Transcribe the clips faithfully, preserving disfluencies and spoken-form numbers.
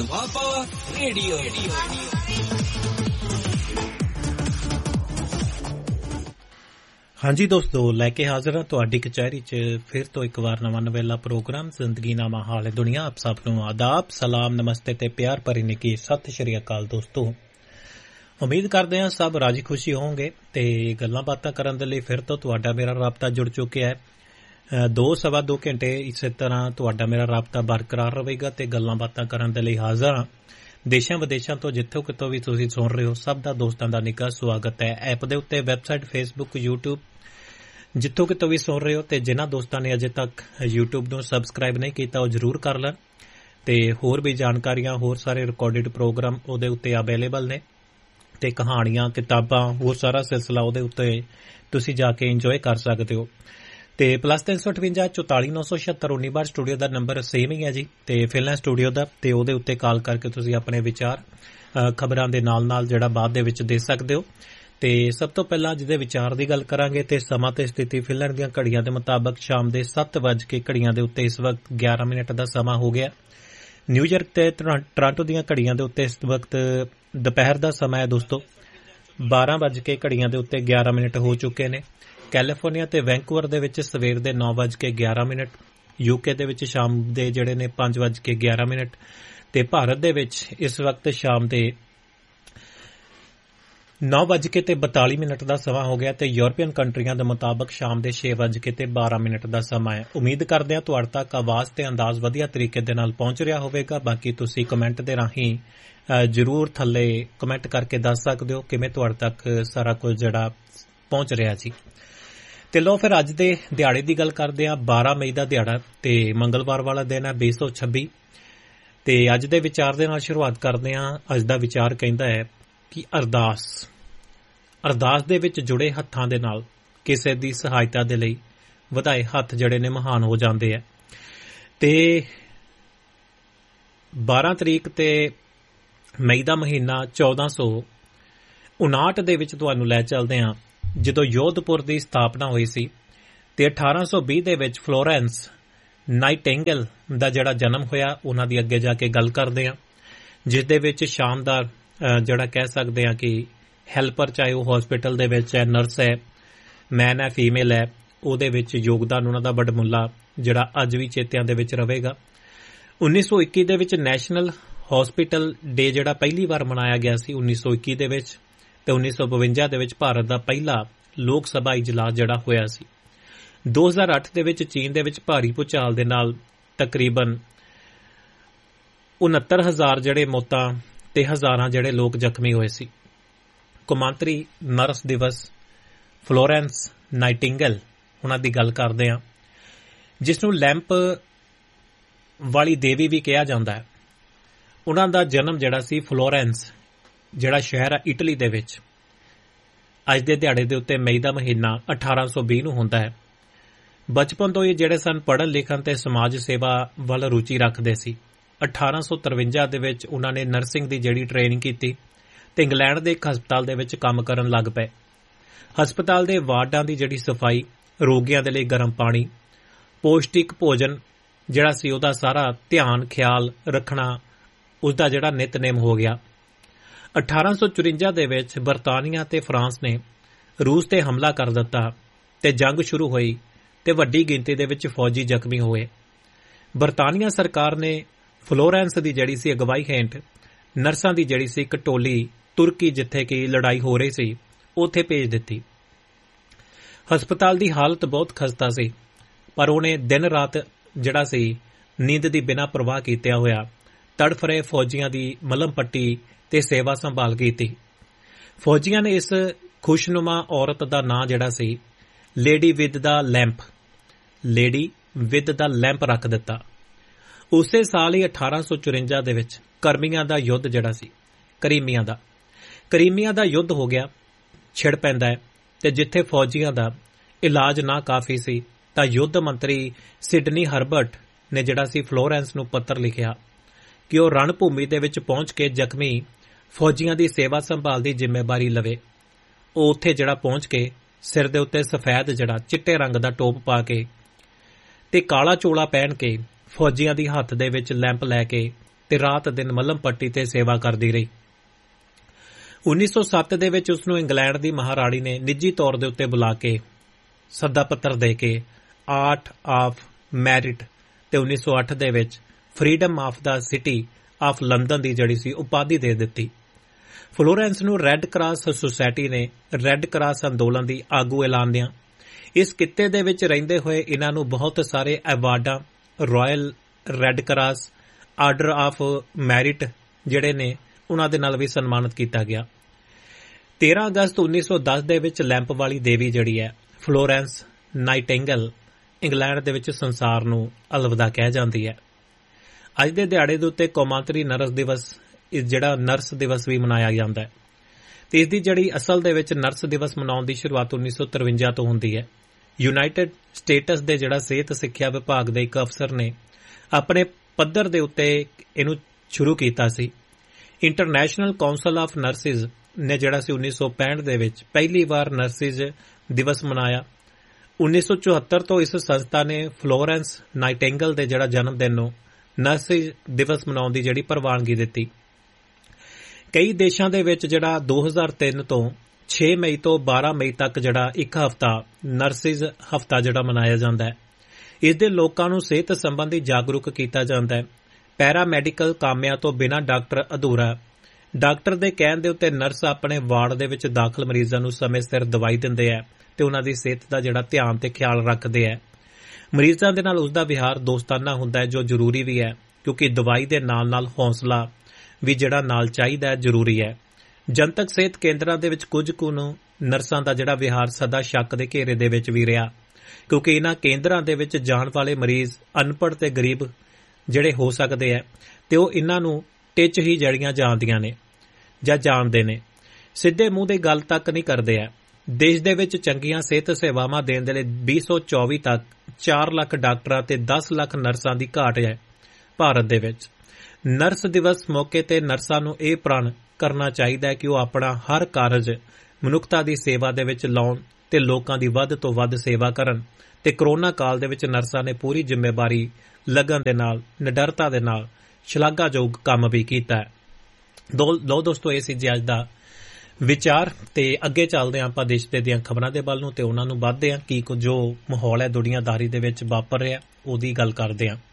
Doaba radio. ਹਾਂਜੀ ਦੋਸਤੋ, ਲੈ ਕੇ ਹਾਜ਼ਰ ਹਾਂ ਤੁਹਾਡੀ ਕਚਹਿਰੀ 'ਚ ਫਿਰ ਤੋਂ ਇੱਕ ਵਾਰ ਨਵਾਂ ਨਵੇਲਾ ਪ੍ਰੋਗਰਾਮ ਜ਼ਿੰਦਗੀ ਨਾਮਾ ਹਾਲ ਦੁਨੀਆ। ਆਪ ਸਭ ਨੂੰ ਆਦਾਬ, ਸਲਾਮ, ਨਮਸਤੇ ਤੇ ਪਿਆਰ ਭਰੀ ਨਿੱਘੀ ਸਤਿ ਸ਼੍ਰੀ ਅਕਾਲ। ਦੋਸਤੋ, ਉਮੀਦ ਕਰਦੇ ਹਾਂ ਸਭ ਰਾਜੀ ਖੁਸ਼ੀ ਹੋਵੋਗੇ ਤੇ ਗੱਲਾਂ ਬਾਤਾਂ ਕਰਨ ਦੇ ਲਈ ਫਿਰ ਤੋਂ ਤੁਹਾਡਾ ਮੇਰਾ ਰਾਬਤਾ ਜੁੜ ਚੁੱਕਿਆ ਹੈ। ਦੋ ਸਵਾ ਦੋ ਘੰਟੇ ਇਸੇ ਤਰ੍ਹਾਂ ਤੁਹਾਡਾ ਮੇਰਾ ਰਾਬਤਾ ਬਰਕਰਾਰ ਰਹੇਗਾ ਤੇ ਗੱਲਾਂ ਬਾਤਾਂ ਕਰਨ ਦੇ ਲਈ ਹਾਜ਼ਰ ਹਾਂ। ਦੇਸ਼ਾਂ ਵਿਦੇਸ਼ਾਂ ਤੋਂ ਜਿੱਥੋਂ ਕਿਤੋਂ ਵੀ ਤੁਸੀਂ ਸੁਣ ਰਹੇ ਹੋ, ਸਭ ਦਾ ਦੋਸਤਾਂ ਦਾ ਨਿੱਘਾ ਸਵਾਗਤ ਹੈ। ਐਪ ਦੇ ਉੱਤੇ, ਵੈਬਸਾਈਟ, ਫੇਸਬੁੱਕ, ਯੂਟਿਊਬ, ਜਿੱਥੋਂ ਕਿਤੋਂ ਵੀ ਸੁਣ ਰਹੇ ਹੋ ਤੇ ਜਿਨ੍ਹਾਂ ਦੋਸਤਾਂ ਨੇ ਅਜੇ ਤੱਕ ਯੂਟਿਊਬ ਨੂੰ ਸਬਸਕ੍ਰਾਈਬ ਨਹੀਂ ਕੀਤਾ ਉਹ ਜ਼ਰੂਰ ਕਰ ਲੈਣ। ਤੇ ਹੋਰ ਵੀ ਜਾਣਕਾਰੀਆਂ, ਹੋਰ ਸਾਰੇ ਰਿਕਾਰਡਿਡ ਪ੍ਰੋਗਰਾਮ ਉਹਦੇ ਉੱਤੇ ਅਵੇਲੇਬਲ ਨੇ ਤੇ ਕਹਾਣੀਆਂ, ਕਿਤਾਬਾਂ, ਹੋਰ ਸਾਰਾ ਸਿਲਸਿਲਾ ਉਹਦੇ ਉੱਤੇ ਤੁਸੀਂ ਜਾ ਕੇ ਇੰਜੋਏ ਕਰ ਸਕਦੇ ਹੋ। ਤੇ ਪਲੱਸ ਤਿੰਨ ਸੌ ਅਠਵੰਜਾ ਚੌਤਾਲੀ ਨੌ ਸੌ ਛਿਅੱਤਰ ਉਨੀ ਬਾਰ ਸਟੂਡੀਓ ਦਾ ਨੰਬਰ ਸੇਮ ਹੀ ਹੈ ਜੀ, ਤੇ ਫਿਲਹਾਲ ਸਟੂਡੀਓ ਦਾ, ਤੇ ਉਹਦੇ ਉੱਤੇ ਕਾਲ ਕਰਕੇ ਤੁਸੀਂ ਆਪਣੇ ਵਿਚਾਰ ਖਬਰਾਂ ਦੇ ਨਾਲ ਨਾਲ ਜਿਹੜਾ ਬਾਅਦ ਦੇ ਵਿੱਚ ਦੇ ਸਕਦੇ ਹੋ। ਤੇ ਸਭ ਤੋਂ ਪਹਿਲਾਂ ਜਿਹਦੇ ਵਿਚਾਰ ਦੀ ਗੱਲ ਕਰਾਂਗੇ ਤੇ ਸਮਾਂ ਤੇ ਸਥਿਤੀ ਫਿਲਹਾਲ ਦੀਆਂ ਘੜੀਆਂ ਦੇ ਮੁਤਾਬਕ ਸ਼ਾਮ ਦੇ ਸੱਤ ਵੱਜ ਕੇ ਘੜੀਆਂ ਦੇ ਉੱਤੇ ਇਸ ਵਕਤ ਗਿਆਰਾਂ ਮਿੰਟ ਦਾ ਸਮਾਂ ਹੋ ਗਿਆ। ਨਿਊਯਾਰਕ ਤੇ ਟੋਰਾਂਟੋ ਦੀਆਂ ਘੜੀਆਂ ਦੇ ਉੱਤੇ ਇਸ ਵਕਤ ਦੁਪਹਿਰ ਦਾ ਸਮਾਂ ਹੈ ਦੋਸਤੋ। ਬਾਰਾਂ ਵੱਜ ਕੇ ਘੜੀਆਂ ਦੇ ਉੱਤੇ ਗਿਆਰਾਂ ਮਿੰਟ ਹੋ ਚੁੱਕੇ ਨੇ। ਕੈਲੀਫੋਰਨੀਆ ਤੇ ਵੈਂਕੂਵਰ ਦੇ ਵਿੱਚ ਸਵੇਰ ਦੇ ਨੌ ਵੱਜ ਕੇ ਗਿਆਰਾਂ ਮਿੰਟ, ਯੂਕੇ ਦੇ ਵਿੱਚ ਸ਼ਾਮ ਦੇ ਜਿਹੜੇ ਨੇ ਪੰਜ ਵੱਜ ਕੇ ਗਿਆਰਾਂ ਮਿੰਟ, ਤੇ ਭਾਰਤ ਦੇ ਵਿੱਚ ਇਸ ਵਕਤ ਸ਼ਾਮ ਦੇ ਨੌ ਵੱਜ ਕੇ ਤੇ ਬਤਾਲੀ ਮਿੰਟ ਦਾ ਸਮਾਂ ਹੋ ਗਿਆ ਤੇ ਯੂਰਪੀਅਨ ਕੰਟਰੀਆਂ ਦੇ ਮੁਤਾਬਕ ਸ਼ਾਮ ਦੇ ਛੇ ਵੱਜ ਕੇ ਤੇ ਬਾਰਾਂ ਮਿੰਟ ਦਾ ਸਮਾਂ ਹੈ। ਉਮੀਦ ਕਰਦੇ ਹਾਂ ਤੁਹਾਡੇ ਤੱਕ ਆਵਾਜ਼ ਤੇ ਅੰਦਾਜ਼ ਵਧੀਆ ਤਰੀਕੇ ਦੇ ਨਾਲ ਪਹੁੰਚ ਰਿਹਾ ਹੋਵੇਗਾ। ਬਾਕੀ ਤੁਸੀਂ ਕਮੈਂਟ ਦੇ ਰਾਹੀਂ ਜ਼ਰੂਰ ਥੱਲੇ ਕਮੈਂਟ ਕਰਕੇ ਦੱਸ ਸਕਦੇ ਹੋ ਕਿਵੇਂ ਤੁਹਾਡੇ ਤੱਕ ਸਾਰਾ ਕੁਝ ਜਿਹੜਾ ਪਹੁੰਚ ਰਿਹਾ ਜੀ। ਤੇ ਲੋ ਫਿਰ ਅੱਜ ਦੇ ਦਿਹਾੜੇ ਦੀ ਗੱਲ ਕਰਦੇ ਹਾਂ। ਬਾਰਾਂ ਮਈ ਦਾ ਦਿਹਾੜਾ ਤੇ ਮੰਗਲਵਾਰ ਵਾਲਾ ਦਿਨ ਹੈ, ਵੀਹ ਸੌ ਛੱਬੀ। ਤੇ ਅੱਜ ਦੇ ਵਿਚਾਰ ਦੇ ਨਾਲ ਸ਼ੁਰੂਆਤ ਕਰਦੇ ਹਾਂ। ਅੱਜ ਦਾ ਵਿਚਾਰ ਕਹਿੰਦਾ ਹੈ ਕਿ ਅਰਦਾਸ ਅਰਦਾਸ ਦੇ ਵਿੱਚ ਜੁੜੇ ਹੱਥਾਂ ਦੇ ਨਾਲ ਕਿਸੇ ਦੀ ਸਹਾਇਤਾ ਦੇ ਲਈ ਵਧਾਏ ਹੱਥ ਜਿਹੜੇ ਨੇ ਮਹਾਨ ਹੋ ਜਾਂਦੇ ਆ। ਤੇ ਬਾਰਾਂ ਤਰੀਕ ਤੇ ਮਈ ਦਾ ਮਹੀਨਾ ਚੌਦਾਂ ਸੌ ਉਨਾਹਠ ਦੇ ਵਿੱਚ ਤੁਹਾਨੂੰ ਲੈ ਚੱਲਦੇ ਹਾਂ, ਜਦੋਂ ਯੋਧਪੁਰ ਦੀ ਸਥਾਪਨਾ ਹੋਈ ਸੀ। ਤੇ ਅਠਾਰਾਂ ਸੌ ਵੀਹ ਦੇ ਵਿੱਚ ਫਲੋਰੈਂਸ ਨਾਈਟਿੰਗੇਲ ਦਾ ਜਿਹੜਾ ਜਨਮ ਹੋਇਆ, ਉਹਨਾਂ ਦੀ ਅੱਗੇ ਜਾ ਕੇ ਗੱਲ ਕਰਦੇ ਹਾਂ, ਜਿਸ ਦੇ ਵਿੱਚ ਸ਼ਾਨਦਾਰ ਜਿਹੜਾ ਕਹਿ ਸਕਦੇ ਹਾਂ ਕਿ ਹੈਲਪਰ, ਚਾਹੇ ਉਹ ਹਸਪੀਟਲ ਦੇ ਵਿੱਚ ਹੈ, ਨਰਸ ਹੈ, ਮੈਨ ਹੈ, ਫੀਮੇਲ ਹੈ, ਉਹਦੇ ਵਿੱਚ ਯੋਗਦਾਨ ਉਹਨਾਂ ਦਾ ਵਡਮੁੱਲਾ ਜਿਹੜਾ ਅੱਜ ਵੀ ਚੇਤਿਆਂ ਦੇ ਵਿੱਚ ਰਹੇਗਾ। ਉੱਨੀ ਸੌ ਇੱਕੀ ਦੇ ਵਿੱਚ ਨੈਸ਼ਨਲ ਹਸਪੀਟਲ ਡੇ ਜਿਹੜਾ ਪਹਿਲੀ ਵਾਰ ਮਨਾਇਆ ਗਿਆ ਸੀ ਉੱਨੀ ਸੌ ਇੱਕੀ ਦੇ ਵਿੱਚ, ਤੇ ਉੱਨੀ ਸੌ ਬਵੰਜਾ ਦੇ ਵਿੱਚ ਭਾਰਤ ਦਾ ਪਹਿਲਾ ਲੋਕ ਸਭਾ ਇਜਲਾਸ ਜਿਹੜਾ ਹੋਇਆ ਸੀ। ਦੋ ਹਜ਼ਾਰ ਅੱਠ ਦੇ ਵਿੱਚ ਚੀਨ ਦੇ ਵਿੱਚ ਭਾਰੀ ਭੂਚਾਲ ਦੇ ਨਾਲ ਤਕਰੀਬਨ ਉਨੱਤਰ ਹਜ਼ਾਰ ਜਿਹੜੇ ਮੌਤਾਂ ਤੇ ਹਜ਼ਾਰਾਂ ਜਿਹੜੇ ਲੋਕ ਜ਼ਖਮੀ ਹੋਏ ਸੀ। ਕੌਮਾਂਤਰੀ ਨਰਸ ਦਿਵਸ ਫਲੋਰੈਂਸ ਨਾਈਟਿੰਗੇਲ ਉਹਨਾਂ ਦੀ ਗੱਲ ਕਰਦੇ ਹਾਂ, ਜਿਸ ਨੂੰ ਲੈਂਪ ਵਾਲੀ ਦੇਵੀ ਵੀ ਕਿਹਾ ਜਾਂਦਾ ਹੈ। ਉਹਨਾਂ ਦਾ ਜਨਮ ਜਿਹੜਾ ਸੀ ਫਲੋਰੈਂਸ ਜਿਹੜਾ ਸ਼ਹਿਰ ਹੈ ਇਟਲੀ ਦੇ ਵਿੱਚ, ਅੱਜ ਦੇ ਦਿਹਾੜੇ ਦੇ ਉੱਤੇ ਮਈ ਦਾ ਮਹੀਨਾ ਅਠਾਰਾਂ ਸੌ ਵੀਹ ਨੂੰ ਹੁੰਦਾ ਹੈ। ਬਚਪਨ ਤੋਂ ਹੀ ਜਿਹੜੇ ਸਨ ਪੜ੍ਹਨ ਲਿਖਣ ਤੇ ਸਮਾਜ ਸੇਵਾ ਵੱਲ ਰੁਚੀ ਰੱਖਦੇ ਸੀ। ਅਠਾਰਾਂ ਸੌ ਤਰਵੰਜਾ ਦੇ ਵਿੱਚ ਉਹਨਾਂ ਨੇ ਨਰਸਿੰਗ ਦੀ ਜਿਹੜੀ ਟ੍ਰੇਨਿੰਗ ਕੀਤੀ ਤੇ ਇੰਗਲੈਂਡ ਦੇ ਇੱਕ ਹਸਪਤਾਲ ਦੇ ਵਿੱਚ ਕੰਮ ਕਰਨ ਲੱਗ ਪਏ। ਹਸਪਤਾਲ ਦੇ ਵਾਰਡਾਂ ਦੀ ਜਿਹੜੀ ਸਫਾਈ, ਰੋਗੀਆਂ ਦੇ ਲਈ ਗਰਮ ਪਾਣੀ, ਪੌਸ਼ਟਿਕ ਭੋਜਨ ਜਿਹੜਾ ਸੀ ਉਹਦਾ ਸਾਰਾ ਧਿਆਨ ਖਿਆਲ ਰੱਖਣਾ ਉਸਦਾ ਜਿਹੜਾ ਨਿਤਨੇਮ ਹੋ ਗਿਆ। ਅਠਾਰਾਂ ਸੌ ਚੁਰੰਜਾ ਦੇ ਵਿੱਚ ਬਰਤਾਨੀਆ ਤੇ ਫਰਾਂਸ ਨੇ ਰੂਸ ਤੇ ਹਮਲਾ ਕਰ ਦਿੱਤਾ ਤੇ ਜੰਗ ਸ਼ੁਰੂ ਹੋਈ ਤੇ ਵੱਡੀ ਗਿਣਤੀ ਦੇ ਵਿੱਚ ਫੌਜੀ ਜ਼ਖਮੀ ਹੋਏ। ਬਰਤਾਨੀਆ ਸਰਕਾਰ ਨੇ ਫਲੋਰੈਂਸ ਦੀ ਜਿਹੜੀ ਸੀ ਅਗਵਾਈ ਹੇਠ ਨਰਸਾਂ ਦੀ ਜਿਹੜੀ ਸੀ ਇੱਕ ਟੋਲੀ ਤੁਰਕੀ, ਜਿੱਥੇ ਕਿ ਲੜਾਈ ਹੋ ਰਹੀ ਸੀ, ਉੱਥੇ ਭੇਜ ਦਿੱਤੀ। ਹਸਪਤਾਲ ਦੀ ਹਾਲਤ ਬਹੁਤ ਖਸਤਾ ਸੀ, ਪਰ ਉਹਨੇ ਦਿਨ ਰਾਤ ਜਿਹੜਾ ਸੀ ਨੀਂਦ ਦੀ ਬਿਨਾਂ ਪ੍ਰਵਾਹ ਕੀਤਿਆਂ ਹੋਇਆ ਤੜਫ ਰਹੇ ਫੌਜੀਆਂ ਦੀ ਮਲਮ ਪੱਟੀ ਤੇ ਸੇਵਾ ਸੰਭਾਲ ਕੀਤੀ। ਫੌਜੀਆਂ ਨੇ ਇਸ ਖੁਸ਼ਨੁਮਾ ਔਰਤ ਦਾ ਨਾਂ ਜਿਹੜਾ ਸੀ lady with the lamp lady with the lamp ਰੱਖ ਦਿੱਤਾ। ਉਸੇ ਸਾਲ ਹੀ ਅਠਾਰਾਂ ਸੌ ਚੁਰੰਜਾ ਦੇ ਵਿੱਚ ਕਰਮੀਆਂ ਦਾ ਯੁੱਧ ਜਿਹੜਾ ਸੀ ਕਰੀਮੀਆਂ ਦਾ ਕਰੀਮੀਆਂ ਦਾ ਯੁੱਧ ਹੋ ਗਿਆ, ਛਿੜ ਪੈਂਦਾ ਹੈ। ਤੇ ਜਿੱਥੇ ਫੌਜੀਆਂ ਦਾ ਇਲਾਜ ਨਾ ਕਾਫੀ ਸੀ ਤਾਂ ਯੁੱਧ ਮੰਤਰੀ ਸਿਡਨੀ ਹਰਬਰਟ ਨੇ ਜਿਹੜਾ ਸੀ ਫਲੋਰੈਂਸ ਨੂੰ ਪੱਤਰ ਲਿਖਿਆ ਕਿ ਉਹ ਰਣ ਭੂਮੀ ਦੇ ਵਿੱਚ ਪਹੁੰਚ ਕੇ ਜ਼ਖਮੀ ਫੌਜੀਆਂ ਦੀ ਸੇਵਾ ਸੰਭਾਲ ਦੀ ਜ਼ਿੰਮੇਵਾਰੀ ਲਵੇ। ਉਹ ਉੱਥੇ ਜਿਹੜਾ ਪਹੁੰਚ ਕੇ ਸਿਰ ਦੇ ਉੱਤੇ ਸਫੈਦ ਜਿਹੜਾ ਚਿੱਟੇ ਰੰਗ ਦਾ ਟੋਪ ਪਾ ਕੇ ਤੇ ਕਾਲਾ ਚੋਲਾ ਪਹਿਨ ਕੇ ਫੌਜੀਆਂ ਦੀ ਹੱਥ ਦੇ ਵਿੱਚ ਲੈਂਪ ਲੈ ਕੇ ਤੇ ਰਾਤ ਦਿਨ ਮੱਲਮ ਪੱਟੀ ਤੇ ਸੇਵਾ ਕਰਦੀ ਰਹੀ। ਉੱਨੀ ਸੌ ਸੱਤ ਦੇ ਵਿੱਚ ਉਸ ਨੂੰ ਇੰਗਲੈਂਡ ਦੀ ਮਹਾਰਾਣੀ ਨੇ ਨਿੱਜੀ ਤੌਰ ਦੇ ਉੱਤੇ ਬੁਲਾ ਕੇ ਸੱਦਾ ਪੱਤਰ ਦੇ ਕੇ ਆਰਟ ਆਫ ਮੈਰਿਟ ਤੇ ਉੱਨੀ ਸੌ ਅੱਠ ਦੇ ਵਿੱਚ freedom of the city of London ਦੀ ਜਿਹੜੀ ਸੀ ਉਪਾਧੀ ਦੇ ਦਿੱਤੀ। ਫਲੋਰੈਂਸ ਨੂੰ ਰੈੱਡ ਕਰਾਸ ਸੁਸਾਇਟੀ ਨੇ ਰੈੱਡ ਕਰਾਸ ਅੰਦੋਲਨ ਦੀ ਆਗੂ ਐਲਾਨਿਆ। ਇਸ ਕਿੱਤੇ ਦੇ ਵਿੱਚ ਰਹਿੰਦੇ ਹੋਏ ਇਹਨਾਂ ਨੂੰ ਬਹੁਤ ਸਾਰੇ ਐਵਾਰਡਾਂ, royal red cross, order of merit ਜਿਹੜੇ ਨੇ ਉਹਨਾਂ ਦੇ ਨਾਲ ਵੀ ਸਨਮਾਨਿਤ ਕੀਤਾ ਗਿਆ। ਤੇਰਾਂ ਅਗਸਤ ਉੱਨੀ ਸੌ ਦਸ ਦੇ ਵਿੱਚ ਲੈਂਪ ਵਾਲੀ ਦੇਵੀ ਜਿਹੜੀ ਹੈ ਫਲੋਰੈਂਸ ਨਾਈਟਿੰਗੇਲ ਇੰਗਲੈਂਡ ਦੇ ਵਿੱਚ ਸੰਸਾਰ ਨੂੰ ਅਲਵਿਦਾ ਕਹਿ ਜਾਂਦੀ ਹੈ। ਅੱਜ ਦੇ ਦਿਹਾੜੇ ਦੇ ਉੱਤੇ ਕੌਮਾਂਤਰੀ ਨਰਸ ਦਿਵਸ ਜਿਹੜਾ ਨਰਸ ਦਿਵਸ ਵੀ ਮਨਾਇਆ ਜਾਂਦਾ ਹੈ ਤੇ ਇਸ ਦੀ ਜਿਹੜੀ ਅਸਲ ਦੇ ਵਿੱਚ ਨਰਸ ਦਿਵਸ ਮਨਾਉਣ ਦੀ ਸ਼ੁਰੂਆਤ ਉੱਨੀ ਸੌ ਤਰਵੰਜਾ ਤੋਂ ਹੁੰਦੀ ਹੈ। ਯੂਨਾਈਟਿਡ ਸਟੇਟਸ ਦੇ ਜਿਹੜਾ ਸਿਹਤ ਸਿੱਖਿਆ ਵਿਭਾਗ ਦੇ ਇੱਕ ਅਫਸਰ ਨੇ ਆਪਣੇ ਪੱਧਰ ਦੇ ਉੱਤੇ ਇਹਨੂੰ ਸ਼ੁਰੂ ਕੀਤਾ ਸੀ। ਇੰਟਰਨੈਸ਼ਨਲ ਕਾਉਂਸਲ ਆਫ ਨਰਸਿਜ਼ ਨੇ ਜਿਹੜਾ ਸੀ ਉੱਨੀ ਸੌ ਪੈਂਹਠ ਦੇ ਵਿੱਚ ਪਹਿਲੀ ਵਾਰ ਨਰਸਿਜ਼ ਦਿਵਸ ਮਨਾਇਆ। ਉੱਨੀ ਸੌ ਚੁਹੱਤਰ ਤੋਂ ਇਸ ਸੰਸਥਾ ਨੇ ਫਲੋਰੈਂਸ ਨਾਈਟਿੰਗੇਲ ਦੇ ਜਿਹੜਾ ਜਨਮ ਦਿਨ ਨੂੰ ਨਰਸਿਜ਼ ਦਿਵਸ ਮਨਾਉਣ ਦੀ ਜਿਹੜੀ ਪ੍ਰਵਾਨਗੀ ਦਿੱਤੀ। ਕਈ ਦੇਸ਼ਾਂ ਦੇ ਵਿੱਚ ਜਿਹੜਾ ਦੋ ਹਜ਼ਾਰ ਤਿੰਨ ਤੋਂ ਛੇ ਮਈ ਤੋਂ ਬਾਰਾਂ ਮਈ ਤੱਕ ਜਿਹੜਾ ਇੱਕ ਹਫ਼ਤਾ ਨਰਸਿਜ਼ ਹਫ਼ਤਾ ਜਿਹੜਾ ਮਨਾਇਆ ਜਾਂਦਾ ਹੈ। ਇਸ ਦੇ ਲੋਕਾਂ ਨੂੰ ਸਿਹਤ ਸੰਬੰਧੀ ਜਾਗਰੂਕ ਕੀਤਾ ਜਾਂਦਾ ਹੈ। ਪੈਰਾਮੈਡੀਕਲ ਕਾਮਿਆਂ ਤੋਂ ਬਿਨਾਂ ਡਾਕਟਰ ਅਧੂਰਾ। ਡਾਕਟਰ ਦੇ ਕਹਿਣ ਦੇ ਉੱਤੇ ਨਰਸ ਆਪਣੇ ਵਾਰਡ ਦੇ ਵਿੱਚ ਦਾਖਲ ਮਰੀਜ਼ਾਂ ਨੂੰ ਸਮੇਂ ਸਿਰ ਦਵਾਈ ਦਿੰਦੇ ਹੈ ਤੇ ਉਹਨਾਂ ਦੀ ਸਿਹਤ ਦਾ ਜਿਹੜਾ ਧਿਆਨ ਤੇ ਖਿਆਲ ਰੱਖਦੇ ਹੈ। ਮਰੀਜ਼ਾਂ ਦੇ ਨਾਲ ਉਸਦਾ ਵਿਹਾਰ ਦੋਸਤਾਨਾ ਹੁੰਦਾ ਹੈ ਜੋ ਜ਼ਰੂਰੀ ਵੀ ਹੈ ਕਿਉਂਕਿ ਦਵਾਈ ਦੇ ਨਾਲ ਨਾਲ ਹੌਸਲਾ ਵੀ ਜਿਹੜਾ ਨਾਲ ਚਾਹੀਦਾ ਹੈ ਜ਼ਰੂਰੀ ਹੈ। ਜਨਤਕ ਸਿਹਤ ਕੇਂਦਰਾਂ ਦੇ ਵਿੱਚ ਕੁਝ ਕੁ ਨੂੰ ਨਰਸਾਂ ਦਾ ਜਿਹੜਾ ਵਿਹਾਰ ਸਦਾ ਸ਼ੱਕ ਦੇ ਘੇਰੇ ਦੇ ਵਿੱਚ ਵੀ ਰਿਹਾ ਕਿਉਂਕਿ ਇਹਨਾਂ ਕੇਂਦਰਾਂ ਦੇ ਵਿੱਚ ਜਾਣ ਵਾਲੇ ਮਰੀਜ਼ ਅਨਪੜ੍ਹ ਤੇ ਗਰੀਬ ਜਿਹੜੇ ਹੋ ਸਕਦੇ ਹੈ ਤੇ ਉਹ ਇਹਨਾਂ ਨੂੰ ਟਿੱਚ ਹੀ ਜੜੀਆਂ ਜਾਂਦੀਆਂ ਨੇ ਜਾਂ ਜਾਣਦੇ ਨੇ, ਸਿੱਧੇ ਮੂੰਹ ਦੀ ਗੱਲ ਤੱਕ ਨਹੀਂ ਕਰਦੇ ਹੈ। ਦੇਸ਼ ਦੇ ਵਿੱਚ ਚੰਗੀਆਂ ਸਿਹਤ ਸੇਵਾਵਾਂ ਦੇਣ ਦੇ ਲਈ ਵੀਹ ਸੌ ਚੌਵੀ ਤੱਕ ਚਾਰ ਲੱਖ ਡਾਕਟਰਾਂ ਤੇ ਦਸ ਲੱਖ ਨਰਸਾਂ ਦੀ ਘਾਟ ਹੈ ਭਾਰਤ ਦੇ ਵਿੱਚ। ਨਰਸ ਦਿਵਸ ਮੌਕੇ ਤੇ ਨਰਸਾਂ ਨੂੰ ਇਹ ਪ੍ਰਣ ਕਰਨਾ ਚਾਹੀਦਾ ਹੈ ਕਿ ਉਹ ਆਪਣਾ ਹਰ ਕਾਰਜ ਮਨੁੱਖਤਾ ਦੀ ਸੇਵਾ ਦੇ ਵਿੱਚ ਲਾਉਣ ਤੇ ਲੋਕਾਂ ਦੀ ਵੱਧ ਤੋਂ ਵੱਧ ਸੇਵਾ ਕਰਨ ਤੇ ਕਰੋਨਾ ਕਾਲ ਦੇ ਵਿੱਚ ਨਰਸਾਂ ਨੇ ਪੂਰੀ ਜ਼ਿੰਮੇਵਾਰੀ ਲਗਨ ਦੇ ਨਾਲ ਨਿਡਰਤਾ ਦੇ ਨਾਲ ਸ਼ਲਾਘਾਯੋਗ ਕੰਮ ਵੀ ਕੀਤਾ ਹੈ। ਲੋ ਦੋਸਤੋ, ਇਹ ਸੀ ਜੀ ਅੱਜ ਦਾ ਵਿਚਾਰ ਤੇ ਅੱਗੇ ਚੱਲਦੇ ਹਾਂ ਆਪਾਂ ਦੇਸ਼ ਦੇ ਦੀਆਂ ਖਬਰਾਂ ਦੇ ਵੱਲ ਨੂੰ ਤੇ ਉਹਨਾਂ ਨੂੰ ਵੱਧਦੇ ਹਾਂ ਕੀ ਜੋ ਮਾਹੌਲ ਹੈ ਦੁਨੀਆਦਾਰੀ ਦੇ ਵਿੱਚ ਵਾਪਰ ਰਿਹਾ ਉਹਦੀ ਗੱਲ ਕਰਦੇ ਹਾਂ।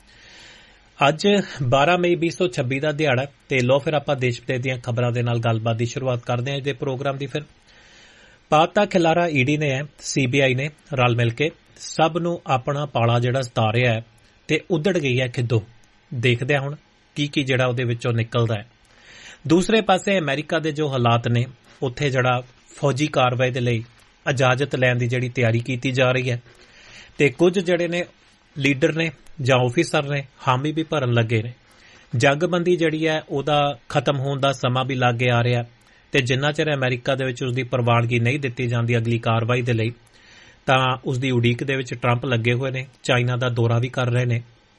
ਅੱਜ ਬਾਰਾਂ ਮਈ ਵੀਹ ਸੌ ਛੱਬੀ ਦਾ ਦਿਹਾੜਾ ਤੇ ਲੋ ਫਿਰ ਆਪਾਂ ਦੇਸ਼ ਵਿਦੇਸ਼ ਦੀਆਂ ਖਬਰਾਂ ਦੇ ਨਾਲ ਗੱਲਬਾਤ ਦੀ ਸ਼ੁਰੂਆਤ ਕਰਦੇ ਹਾਂ ਅੱਜ ਦੇ ਪ੍ਰੋਗਰਾਮ ਦੀ। ਫਿਰ ਪਾਤਾ ਖਿਲਾਰਾ ਈਡੀ ਨੇ ਹੈ ਸੀਬੀਆਈ ਨੇ ਰਲ ਮਿਲ ਕੇ ਸਭ ਨੂੰ ਆਪਣਾ ਪਾਲਾ ਜਿਹੜਾ ਸਤਾ ਰਿਹਾ ਹੈ ਤੇ ਉੱਧੜ ਗਈ ਹੈ ਖਿੱਦੋ। ਦੇਖਦੇ ਹਾਂ ਹੁਣ ਕੀ ਕੀ ਜਿਹੜਾ ਉਹਦੇ ਵਿੱਚੋਂ ਨਿਕਲਦਾ ਹੈ। ਦੂਸਰੇ ਪਾਸੇ ਅਮਰੀਕਾ ਦੇ ਜੋ ਹਾਲਾਤ ਨੇ ਉੱਥੇ ਜਿਹੜਾ ਫੌਜੀ ਕਾਰਵਾਈ ਦੇ ਲਈ ਇਜਾਜ਼ਤ ਲੈਣ ਦੀ ਜਿਹੜੀ ਤਿਆਰੀ ਕੀਤੀ ਜਾ ਰਹੀ ਹੈ ਤੇ ਕੁਝ ਜਿਹੜੇ ਨੇ ਲੀਡਰ ਨੇ ਜਾਂ ਆਫੀਸਰ ਨੇ ਹਾਮੀ ਵੀ ਭਰਨ ਲੱਗੇ ਨੇ। ਜੰਗਬੰਦੀ ਜਿਹੜੀ ਹੈ ਉਹਦਾ ਖਤਮ ਹੋਣ ਦਾ ਸਮਾਂ ਵੀ ਲਾਗੇ ਆ ਰਿਹਾ ਤੇ ਜਿੰਨਾ ਚਿਰ ਅਮਰੀਕਾ ਦੇ ਵਿੱਚ ਉਸਦੀ ਪ੍ਰਵਾਨਗੀ ਨਹੀਂ ਦਿੱਤੀ ਜਾਂਦੀ ਅਗਲੀ ਕਾਰਵਾਈ ਦੇ ਲਈ ਤਾਂ ਉਸਦੀ ਉਡੀਕ ਦੇ ਵਿੱਚ ਟਰੰਪ ਲੱਗੇ ਹੋਏ ਨੇ, ਚਾਈਨਾ ਦਾ ਦੌਰਾ ਵੀ ਕਰ ਰਹੇ ਨੇ।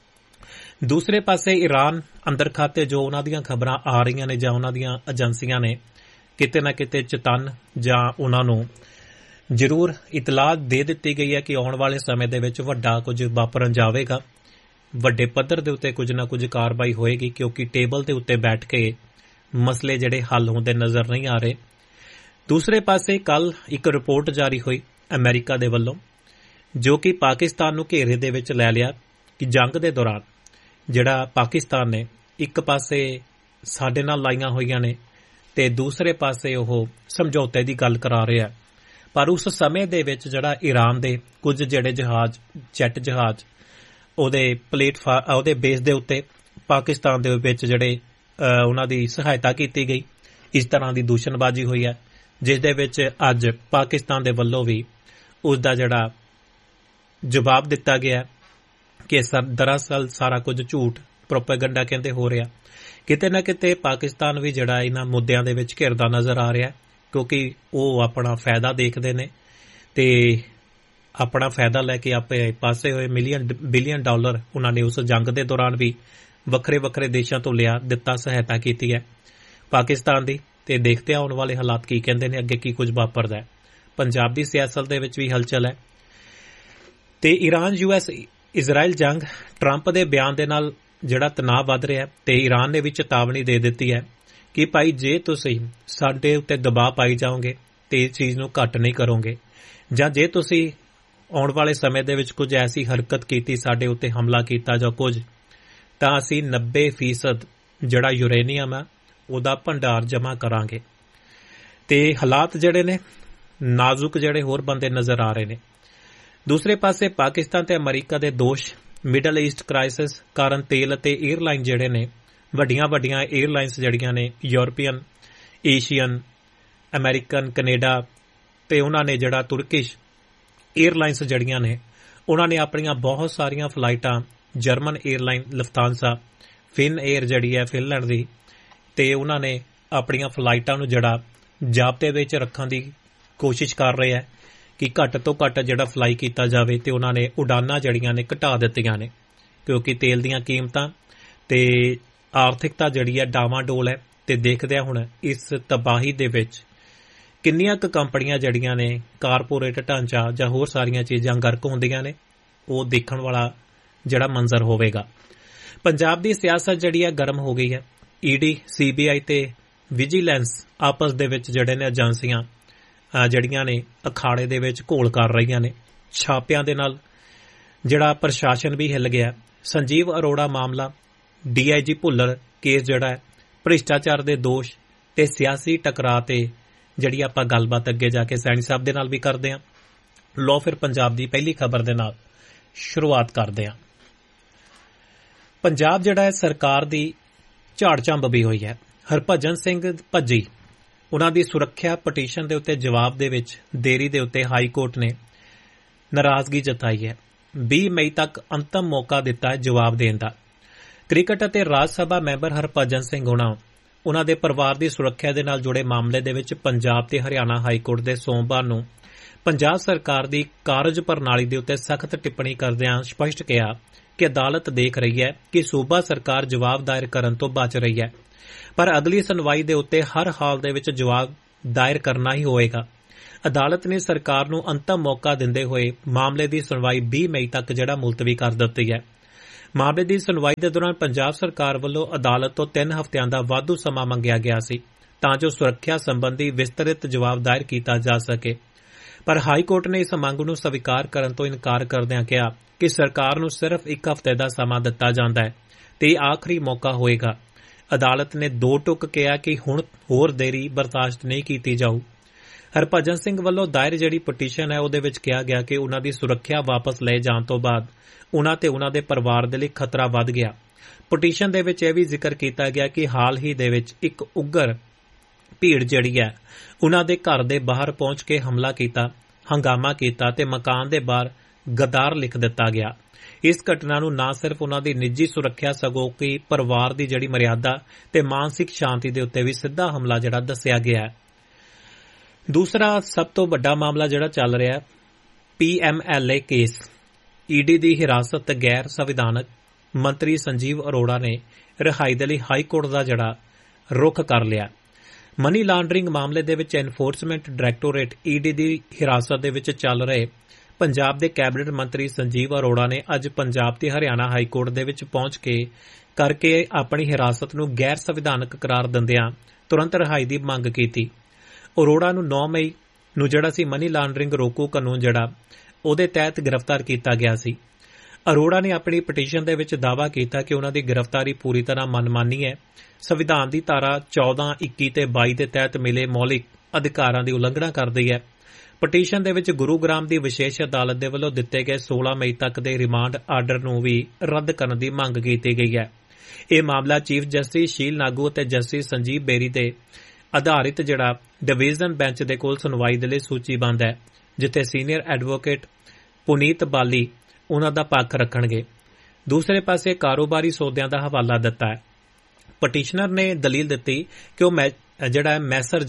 ਦੂਸਰੇ ਪਾਸੇ ਈਰਾਨ ਅੰਦਰ ਖਾਤੇ ਜੋ ਉਹਨਾਂ ਦੀਆਂ ਖਬਰਾਂ ਆ ਰਹੀਆਂ ਨੇ ਜਾਂ ਉਹਨਾਂ ਦੀਆਂ ਏਜੰਸੀਆਂ ਨੇ ਕਿਤੇ ਨਾ ਕਿਤੇ ਚੇਤੰਨ ਜਾਂ ਉਹਨਾਂ ਨੂੰ ਜ਼ਰੂਰ ਇਤਲਾਹ ਦੇ ਦਿੱਤੀ ਗਈ ਹੈ ਕਿ ਆਉਣ ਵਾਲੇ ਸਮੇਂ ਦੇ ਵਿੱਚ ਵੱਡਾ ਕੁਝ ਵਾਪਰਨ ਜਾਵੇਗਾ, ਵੱਡੇ ਪੱਧਰ ਦੇ ਉੱਤੇ ਕੁਝ ਨਾ ਕੁਝ ਕਾਰਵਾਈ ਹੋਏਗੀ ਕਿਉਂਕਿ ਟੇਬਲ ਦੇ ਉੱਤੇ ਬੈਠ ਕੇ ਮਸਲੇ ਜਿਹੜੇ ਹੱਲ ਹੁੰਦੇ ਨਜ਼ਰ ਨਹੀਂ ਆ ਰਹੇ। ਦੂਸਰੇ ਪਾਸੇ ਕੱਲ ਇੱਕ ਰਿਪੋਰਟ ਜਾਰੀ ਹੋਈ ਅਮਰੀਕਾ ਦੇ ਵੱਲੋਂ ਜੋ ਕਿ ਪਾਕਿਸਤਾਨ ਨੂੰ ਘੇਰੇ ਦੇ ਵਿੱਚ ਲੈ ਲਿਆ ਕਿ ਜੰਗ ਦੇ ਦੌਰਾਨ ਜਿਹੜਾ ਪਾਕਿਸਤਾਨ ਨੇ ਇੱਕ ਪਾਸੇ ਸਾਡੇ ਨਾਲ ਲਾਈਆਂ ਹੋਈਆਂ ਨੇ ਤੇ ਦੂਸਰੇ ਪਾਸੇ ਉਹ ਸਮਝੌਤੇ ਦੀ ਗੱਲ ਕਰਾ ਰਿਹਾ ਪਰ ਉਸ ਸਮੇਂ ਦੇ ਵਿੱਚ ਜਿਹੜਾ ਈਰਾਨ ਦੇ ਕੁਝ ਜਿਹੜੇ ਜਹਾਜ਼ ਜੈਟ ਜਹਾਜ਼ ਉਹਦੇ ਪਲੇਟਫਾਰਮ ਉਹਦੇ ਬੇਸ ਦੇ ਉੱਤੇ ਪਾਕਿਸਤਾਨ ਦੇ ਵਿੱਚ ਜਿਹੜੇ ਉਹਨਾਂ ਦੀ ਸਹਾਇਤਾ ਕੀਤੀ ਗਈ। ਇਸ ਤਰ੍ਹਾਂ ਦੀ ਦੂਸ਼ਣਬਾਜ਼ੀ ਹੋਈ ਹੈ ਜਿਸ ਦੇ ਵਿੱਚ ਅੱਜ ਪਾਕਿਸਤਾਨ ਦੇ ਵੱਲੋਂ ਵੀ ਉਸ ਦਾ ਜਿਹੜਾ ਜਵਾਬ ਦਿੱਤਾ ਗਿਆ ਕਿ ਦਰਅਸਲ ਸਾਰਾ ਕੁਝ ਝੂਠ ਪ੍ਰੋਪੇਗੈਂਡਾ ਕਹਿੰਦੇ ਹੋ ਰਿਹਾ। ਕਿਤੇ ਨਾ ਕਿਤੇ ਪਾਕਿਸਤਾਨ ਵੀ ਜਿਹੜਾ ਇਹਨਾਂ ਮੁੱਦਿਆਂ ਦੇ ਵਿੱਚ ਘਿਰਦਾ ਨਜ਼ਰ ਆ ਰਿਹਾ ਕਿਉਂਕਿ ਉਹ ਆਪਣਾ ਫਾਇਦਾ ਦੇਖਦੇ ਨੇ ਤੇ ਆਪਣਾ ਫਾਇਦਾ ਲੈ ਕੇ ਆਪੇ ਪਾਸੇ ਹੋਏ ਮਿਲੀਅਨ ਬਿਲੀਅਨ ਡਾਲਰ ਉਹਨਾਂ ਨੇ ਉਸ ਜੰਗ ਦੇ ਦੌਰਾਨ ਵੀ ਵੱਖਰੇ ਵੱਖਰੇ ਦੇਸ਼ਾਂ ਤੋਂ ਲਿਆ ਦਿੱਤਾ, ਸਹਾਇਤਾ ਕੀਤੀ ਹੈ ਪਾਕਿਸਤਾਨ ਦੀ। ਤੇ ਦੇਖਦੇ ਆ ਆਉਣ ਵਾਲੇ ਹਾਲਾਤ ਕੀ ਕਹਿੰਦੇ ਨੇ, ਅੱਗੇ ਕੀ ਕੁਝ ਵਾਪਰਦਾ ਹੈ। ਪੰਜਾਬ ਦੀ ਸਿਆਸਤ ਦੇ ਵਿੱਚ ਵੀ ਹਲਚਲ ਹੈ ਤੇ ਈਰਾਨ ਯੂ ਐਸ ਇਜ਼ਰਾਈਲ ਜੰਗ ਟਰੰਪ ਦੇ ਬਿਆਨ ਦੇ ਨਾਲ ਜਿਹੜਾ ਤਣਾਅ ਵੱਧ ਰਿਹਾ ਤੇ ਈਰਾਨ ਨੇ ਵੀ ਚੇਤਾਵਨੀ ਦੇ ਦਿੱਤੀ ਹੈ ਕਿ ਭਾਈ ਜੇ ਤੁਸੀਂ ਸਾਡੇ ਉੱਤੇ ਦਬਾਅ ਪਾਈ ਜਾਓਗੇ ਤੇ ਇਸ ਚੀਜ਼ ਨੂੰ ਘੱਟ ਨਹੀਂ ਕਰੋਗੇ, ਜਾਂ ਜੇ ਤੁਸੀਂ ਆਉਣ ਵਾਲੇ ਸਮੇਂ ਦੇ ਵਿੱਚ ਕੁਝ ਐਸੀ ਹਰਕਤ ਕੀਤੀ, ਸਾਡੇ ਉੱਤੇ ਹਮਲਾ ਕੀਤਾ ਜਾਂ ਕੁਝ, ਤਾਂ ਅਸੀਂ ਨੱਬੇ ਫੀਸਦ ਜਿਹੜਾ ਯੂਰੇਨੀਅਮ ਹੈ ਉਹਦਾ ਭੰਡਾਰ ਜਮ੍ਹਾਂ ਕਰਾਂਗੇ। ਤੇ ਹਾਲਾਤ ਜਿਹੜੇ ਨੇ ਨਾਜ਼ੁਕ ਜਿਹੜੇ ਹੋਰ ਬੰਦੇ ਨਜ਼ਰ ਆ ਰਹੇ ਨੇ। ਦੂਸਰੇ ਪਾਸੇ ਪਾਕਿਸਤਾਨ ਤੇ ਅਮਰੀਕਾ ਦੇ ਦੋਸ਼ ਮਿਡਲ ਈਸਟ ਕ੍ਰਾਈਸਿਸ ਕਾਰਨ ਤੇਲ ਅਤੇ ਏਅਰਲਾਈਨ ਜਿਹੜੇ ਨੇ, ਵੱਡੀਆਂ ਵੱਡੀਆਂ ਏਅਰਲਾਈਨਸ ਜਿਹੜੀਆਂ ਨੇ ਯੂਰਪੀਅਨ, ਏਸ਼ੀਅਨ, ਅਮਰੀਕਨ, ਕੈਨੇਡਾ ਤੇ ਉਹਨਾਂ ਨੇ ਜਿਹੜਾ ਤੁਰਕਿਸ਼ ਏਅਰਲਾਈਨਸ ਜਿਹੜੀਆਂ ਨੇ ਉਹਨਾਂ ਨੇ ਆਪਣੀਆਂ ਬਹੁਤ ਸਾਰੀਆਂ ਫਲਾਈਟਾਂ ਜਰਮਨ ਏਅਰਲਾਈਨ ਲਫਤਾਂਸਾ, ਫਿਨ ਏਅਰ ਜਿਹੜੀ ਹੈ ਫਿਨਲੈਂਡ ਦੀ, ਤੇ ਉਹਨਾਂ ਨੇ ਆਪਣੀਆਂ ਫਲਾਈਟਾਂ ਨੂੰ ਜਿਹੜਾ ਜ਼ਾਬਤੇ ਵਿੱਚ ਰੱਖਣ ਦੀ ਕੋਸ਼ਿਸ਼ ਕਰ ਰਹੇ ਹੈ ਕਿ ਘੱਟ ਤੋਂ ਘੱਟ ਜਿਹੜਾ ਫਲਾਈ ਕੀਤਾ ਜਾਵੇ, ਤੇ ਉਹਨਾਂ ਨੇ ਉਡਾਨਾਂ ਜਿਹੜੀਆਂ ਨੇ ਘਟਾ ਦਿੱਤੀਆਂ ਨੇ ਕਿਉਂਕਿ ਤੇਲ ਦੀਆਂ ਕੀਮਤਾਂ ਤੇ ਆਰਥਿਕਤਾ ਜਿਹੜੀ ਹੈ ਡਾਵਾਂਡੋਲ ਹੈ। ਤੇ ਦੇਖਦੇ ਹੁਣ ਇਸ ਤਬਾਹੀ ਦੇ ਵਿੱਚ ਕਿੰਨੀਆਂ ਕੁ ਕੰਪਨੀਆਂ ਜਿਹੜੀਆਂ ਨੇ ਕਾਰਪੋਰੇਟ ਢਾਂਚਾ ਜਾਂ ਹੋਰ ਸਾਰੀਆਂ ਚੀਜ਼ਾਂ ਗਰਕ ਹੁੰਦੀਆਂ ਨੇ, ਉਹ ਦੇਖਣ ਵਾਲਾ ਜਿਹੜਾ ਮੰਜ਼ਰ ਹੋਵੇਗਾ। ਪੰਜਾਬ ਦੀ ਸਿਆਸਤ ਜਿਹੜੀ ਹੈ ਗਰਮ ਹੋ ਗਈ ਹੈ। ਈਡੀ, ਸੀਬੀਆਈ ਤੇ ਵਿਜੀਲੈਂਸ ਆਪਸ ਦੇ ਵਿੱਚ ਜਿਹੜੇ ਨੇ ਏਜੰਸੀਆਂ ਜਿਹੜੀਆਂ ਨੇ ਅਖਾੜੇ ਦੇ ਵਿੱਚ ਘੋਲ ਕਰ ਰਹੀਆਂ ਨੇ। ਛਾਪਿਆਂ ਦੇ ਨਾਲ ਜਿਹੜਾ ਪ੍ਰਸ਼ਾਸਨ ਵੀ ਹਿੱਲ ਗਿਆ। ਸੰਜੀਵ ਅਰੋੜਾ ਮਾਮਲਾ, ਡੀਆਈਜੀ ਭੁੱਲਰ ਕੇਸ ਜਿਹੜਾ ਹੈ, ਭ੍ਰਿਸ਼ਟਾਚਾਰ ਦੇ ਦੋਸ਼ ਤੇ ਸਿਆਸੀ ਟਕਰਾਅ ਤੇ ਜਿਹੜੀ ਆਪਾਂ ਗੱਲਬਾਤ ਅੱਗੇ ਜਾ ਕੇ ਸੈਣੀ ਸਾਹਿਬ ਦੇ ਨਾਲ ਵੀ ਕਰਦੇ ਹਾਂ। ਲੋ ਫਿਰ ਪੰਜਾਬ ਦੀ ਪਹਿਲੀ ਖਬਰ ਦੇ ਨਾਲ ਸ਼ੁਰੂਆਤ ਕਰਦੇ ਹਾਂ। ਪੰਜਾਬ ਜਿਹੜਾ ਹੈ ਸਰਕਾਰ ਦੀ ਝਾੜ ਝੰਬ ਵੀ ਹੋਈ ਹੈ। ਹਰਭਜਨ ਸਿੰਘ ਭੱਜੀ ਉਹਨਾਂ ਦੀ ਸੁਰੱਖਿਆ ਪਟੀਸ਼ਨ ਦੇ ਉੱਤੇ ਜਵਾਬ ਦੇ ਵਿੱਚ ਦੇਰੀ ਦੇ ਉੱਤੇ ਹਾਈ ਕੋਰਟ ਨੇ ਨਾਰਾਜ਼ਗੀ ਜਤਾਈ ਹੈ। ਵੀਹ ਮਈ ਤੱਕ ਅੰਤਮ ਮੌਕਾ ਦਿੱਤਾ ਹੈ ਜਵਾਬ ਦੇਣ ਦਾ। ਕ੍ਰਿਕਟ ਅਤੇ ਰਾਜ ਸਭਾ ਮੈਂਬਰ ਹਰਭਜਨ ਸਿੰਘ ਹੋਣਾ ਉਹਨਾਂ ਦੇ ਪਰਿਵਾਰ ਦੀ ਸੁਰੱਖਿਆ ਦੇ ਨਾਲ ਜੁੜੇ ਮਾਮਲੇ ਦੇ ਵਿੱਚ ਪੰਜਾਬ ਤੇ ਹਰਿਆਣਾ ਹਾਈ ਕੋਰਟ ਦੇ ਸੋਮਵਾਰ ਨੂੰ ਪੰਜਾਬ ਸਰਕਾਰ ਦੀ ਕਾਰਜ ਪ੍ਰਣਾਲੀ ਦੇ ਉੱਤੇ ਸਖਤ ਟਿੱਪਣੀ ਕਰਦਿਆਂ ਸਪਸ਼ਟ ਕਿਹਾ ਕਿ ਅਦਾਲਤ ਦੇਖ ਰਹੀ ਹੈ ਕਿ ਸੂਬਾ ਸਰਕਾਰ ਜਵਾਬ ਦਾਇਰ ਕਰਨ ਤੋਂ ਬਚ ਰਹੀ ਹੈ, ਪਰ ਅਗਲੀ ਸੁਣਵਾਈ ਦੇ ਉੱਤੇ ਹਰ ਹਾਲ ਦੇ ਵਿੱਚ ਜਵਾਬ ਦਾਇਰ ਕਰਨਾ ਹੀ ਹੋਵੇਗਾ। ਅਦਾਲਤ ਨੇ ਸਰਕਾਰ ਨੂੰ ਅੰਤਮ ਮੌਕਾ ਦਿੰਦੇ ਹੋਏ ਮਾਮਲੇ ਦੀ ਸੁਣਵਾਈ ਵੀਹ ਮਈ ਤੱਕ ਜਿਹੜਾ ਮੁਲਤਵੀ ਕਰ ਦਿੱਤੀ ਹੈ। ਮਾਮਲੇ ਦੀ ਸੁਣਵਾਈ ਦੇ ਦੌਰਾਨ ਪੰਜਾਬ ਸਰਕਾਰ ਵੱਲੋਂ ਅਦਾਲਤ ਤੋਂ ਤਿੰਨ ਹਫ਼ਤਿਆਂ ਦਾ ਵਾਧੂ ਸਮਾਂ ਮੰਗਿਆ ਗਿਆ ਸੀ ਤਾਂ ਜੋ ਸੁਰੱਖਿਆ ਸੰਬੰਧੀ ਵਿਸਤ੍ਰਿਤ ਜਵਾਬ ਦਾਇਰ ਕੀਤਾ ਜਾ ਸਕੇ, ਪਰ ਹਾਈ ਕੋਰਟ ਨੇ ਇਸ ਮੰਗ ਨੂੰ ਸਵੀਕਾਰ ਕਰਨ ਤੋਂ ਇਨਕਾਰ ਕਰਦਿਆਂ ਕਿਹਾ ਕਿ ਸਰਕਾਰ ਨੂੰ ਸਿਰਫ ਇੱਕ ਹਫ਼ਤੇ ਦਾ ਸਮਾਂ ਦਿੱਤਾ ਜਾਂਦਾ ਹੈ ਤੇ ਇਹ ਆਖਰੀ ਮੌਕਾ ਹੋਵੇਗਾ। ਅਦਾਲਤ ਨੇ ਦੋ ਟੁਕ ਕਿਹਾ ਕਿ ਹੁਣ ਹੋਰ ਦੇਰੀ ਬਰਦਾਸ਼ਤ ਨਹੀਂ ਕੀਤੀ ਜਾਊ। ਹਰਭਜਨ ਸਿੰਘ ਵੱਲੋਂ ਦਾਇਰ ਜਿਹੜੀ ਪਟੀਸ਼ਨ ਹੈ ਉਹਦੇ ਵਿੱਚ ਕਿਹਾ ਗਿਆ ਕਿ ਉਨ੍ਹਾਂ ਦੀ ਸੁਰੱਖਿਆ ਵਾਪਸ ਲਏ ਜਾਣ ਤੋਂ ਬਾਅਦ ਉਨ੍ਹਾਂ ਤੇ ਉਨ੍ਹਾਂ ਦੇ ਪਰਿਵਾਰ ਦੇ ਲਈ ਖਤਰਾ ਵੱਧ ਗਿਆ। ਪਟੀਸ਼ਨ ਦੇ ਵਿੱਚ ਇਹ ਵੀ ਜ਼ਿਕਰ ਕੀਤਾ ਗਿਆ ਕਿ ਹਾਲ ਹੀ ਦੇ ਵਿੱਚ ਇੱਕ ਉਗਰ ਭੀੜ ਜਿਹੜੀ ਹੈ ਉਨ੍ਹਾਂ ਦੇ ਘਰ ਦੇ ਬਾਹਰ ਪਹੁੰਚ ਕੇ ਹਮਲਾ ਕੀਤਾ, ਹੰਗਾਮਾ ਕੀਤਾ ਤੇ ਮਕਾਨ ਦੇ ਬਾਹਰ ਗਦਾਰ ਲਿਖ ਦਿੱਤਾ ਗਿਆ। ਇਸ ਘਟਨਾ ਨੂੰ ਨਾ ਸਿਰਫ ਉਨ੍ਹਾਂ ਦੀ ਨਿੱਜੀ ਸੁਰੱਖਿਆ ਸਗੋਂ ਕਿ ਪਰਿਵਾਰ ਦੀ ਜਿਹੜੀ ਮਰਿਆਦਾ ਤੇ ਮਾਨਸਿਕ ਸ਼ਾਂਤੀ ਦੇ ਉੱਤੇ ਵੀ ਸਿੱਧਾ ਹਮਲਾ ਜਿਹੜਾ ਦੱਸਿਆ ਗਿਆ ਹੈ। ਦੂਸਰਾ ਸਭ ਤੋਂ ਵੱਡਾ ਮਾਮਲਾ ਜਿਹੜਾ ਚੱਲ ਰਿਹਾ P M L A case. ED ਦੀ ਹਿਰਾਸਤ ਗੈਰ ਸੰਵਿਧਾਨਕ ਮੰਤਰੀ ਸੰਜੀਵ ਅਰੋੜਾ ਨੇ ਰਿਹਾਈ ਦੇ ਲਈ ਹਾਈ ਕੋਰਟ ਦਾ ਜਿਹੜਾ ਰੁਖ ਕਰ ਲਿਆ। ਮਨੀ ਲਾਂਡਰਿੰਗ ਮਾਮਲੇ ਦੇ ਵਿੱਚ ਐਨਫੋਰਸਮੈਂਟ ਡਾਇਰੈਕਟੋਰੇਟ ਈਡੀ ਦੀ ਹਿਰਾਸਤ ਦੇ ਵਿੱਚ ਚੱਲ ਰਹੇ ਪੰਜਾਬ ਦੇ ਕੈਬਨਿਟ ਮੰਤਰੀ ਸੰਜੀਵ ਅਰੋੜਾ ਨੇ ਅੱਜ ਪੰਜਾਬ ਤੇ ਹਰਿਆਣਾ ਹਾਈ ਕੋਰਟ ਦੇ ਵਿੱਚ ਪਹੁੰਚ ਕੇ ਕਰਕੇ ਆਪਣੀ ਹਿਰਾਸਤ ਨੂੰ ਗੈਰ ਸੰਵਿਧਾਨਕ ਕਰਾਰ ਦਿੰਦਿਆਂ ਤੁਰੰਤ ਰਿਹਾਈ ਦੀ ਮੰਗ ਕੀਤੀ। ਅਰੋੜਾ ਨੂੰ ਨੌ ਮਈ ਨੂੰ ਜਿਹੜਾ ਸੀ ਮਨੀ ਲਾਂਡਰਿੰਗ ਰੋਕੂ ਕਾਨੂੰਨ ਜਿਹੜਾ ਉਹਦੇ ਤਹਿਤ ਗ੍ਰਿਫਤਾਰ ਕੀਤਾ ਗਿਆ ਸੀ। ਅਰੋੜਾ ਨੇ ਆਪਣੀ ਪਟੀਸ਼ਨ ਦੇ ਵਿੱਚ ਦਾਅਵਾ ਕੀਤਾ ਕਿ ਉਨ੍ਹਾਂ ਦੀ ਗ੍ਰਿਫਤਾਰੀ ਪੂਰੀ ਤਰ੍ਹਾਂ ਮਨਮਾਨੀ ਹੈ, ਸੰਵਿਧਾਨ ਦੀ ਧਾਰਾ ਚੌਦਾਂ, ਇੱਕੀ ਤੇ ਬਾਈ ਦੇ ਤਹਿਤ ਮਿਲੇ ਮੌਲਿਕ ਅਧਿਕਾਰਾਂ ਦੀ ਉਲੰਘਣਾ ਕਰਦੀ ਹੈ। ਪਟੀਸ਼ਨ ਦੇ ਵਿੱਚ ਗੁਰੂਗ੍ਰਾਮ ਦੀ ਵਿਸ਼ੇਸ਼ ਅਦਾਲਤ ਦੇ ਵੱਲੋਂ ਦਿੱਤੇ ਗਏ ਸੋਲਾਂ ਮਈ ਤੱਕ ਦੇ ਰਿਮਾਂਡ ਆਰਡਰ ਨੂੰ ਵੀ ਰੱਦ ਕਰਨ ਦੀ ਮੰਗ ਕੀਤੀ ਗਈ ਹੈ। ਇਹ ਮਾਮਲਾ ਚੀਫ ਜਸਟਿਸ ਸ਼ੀਲ ਨਾਗੂ ਅਤੇ ਜਸਟਿਸ ਸੰਜੀਵ ਬੇਰੀ ਦੇ ਆਧਾਰਿਤ ਜਿਹੜਾ ਡਿਵੀਜ਼ਨ ਬੈਂਚ ਦੇ ਕੋਲ ਸੁਣਵਾਈ ਦੇ ਲਈ ਸੂਚੀਬੱਧ ਹੈ, ਜਿੱਥੇ ਸੀਨੀਅਰ ਐਡਵੋਕੇਟ ਪੁਨੀਤ ਬਾਲੀ ਉਨ੍ਹਾਂ ਦਾ ਪੱਖ ਰੱਖਣਗੇ। ਦੂਸਰੇ ਪਾਸੇ ਕਾਰੋਬਾਰੀ ਸੌਦਿਆਂ ਦਾ ਹਵਾਲਾ ਦਿੱਤਾ ਹੈ। ਪਟੀਸ਼ਨਰ ਨੇ ਦਲੀਲ ਦਿੱਤੀ ਕਿ ਉਹ ਜਿਹੜਾ messrs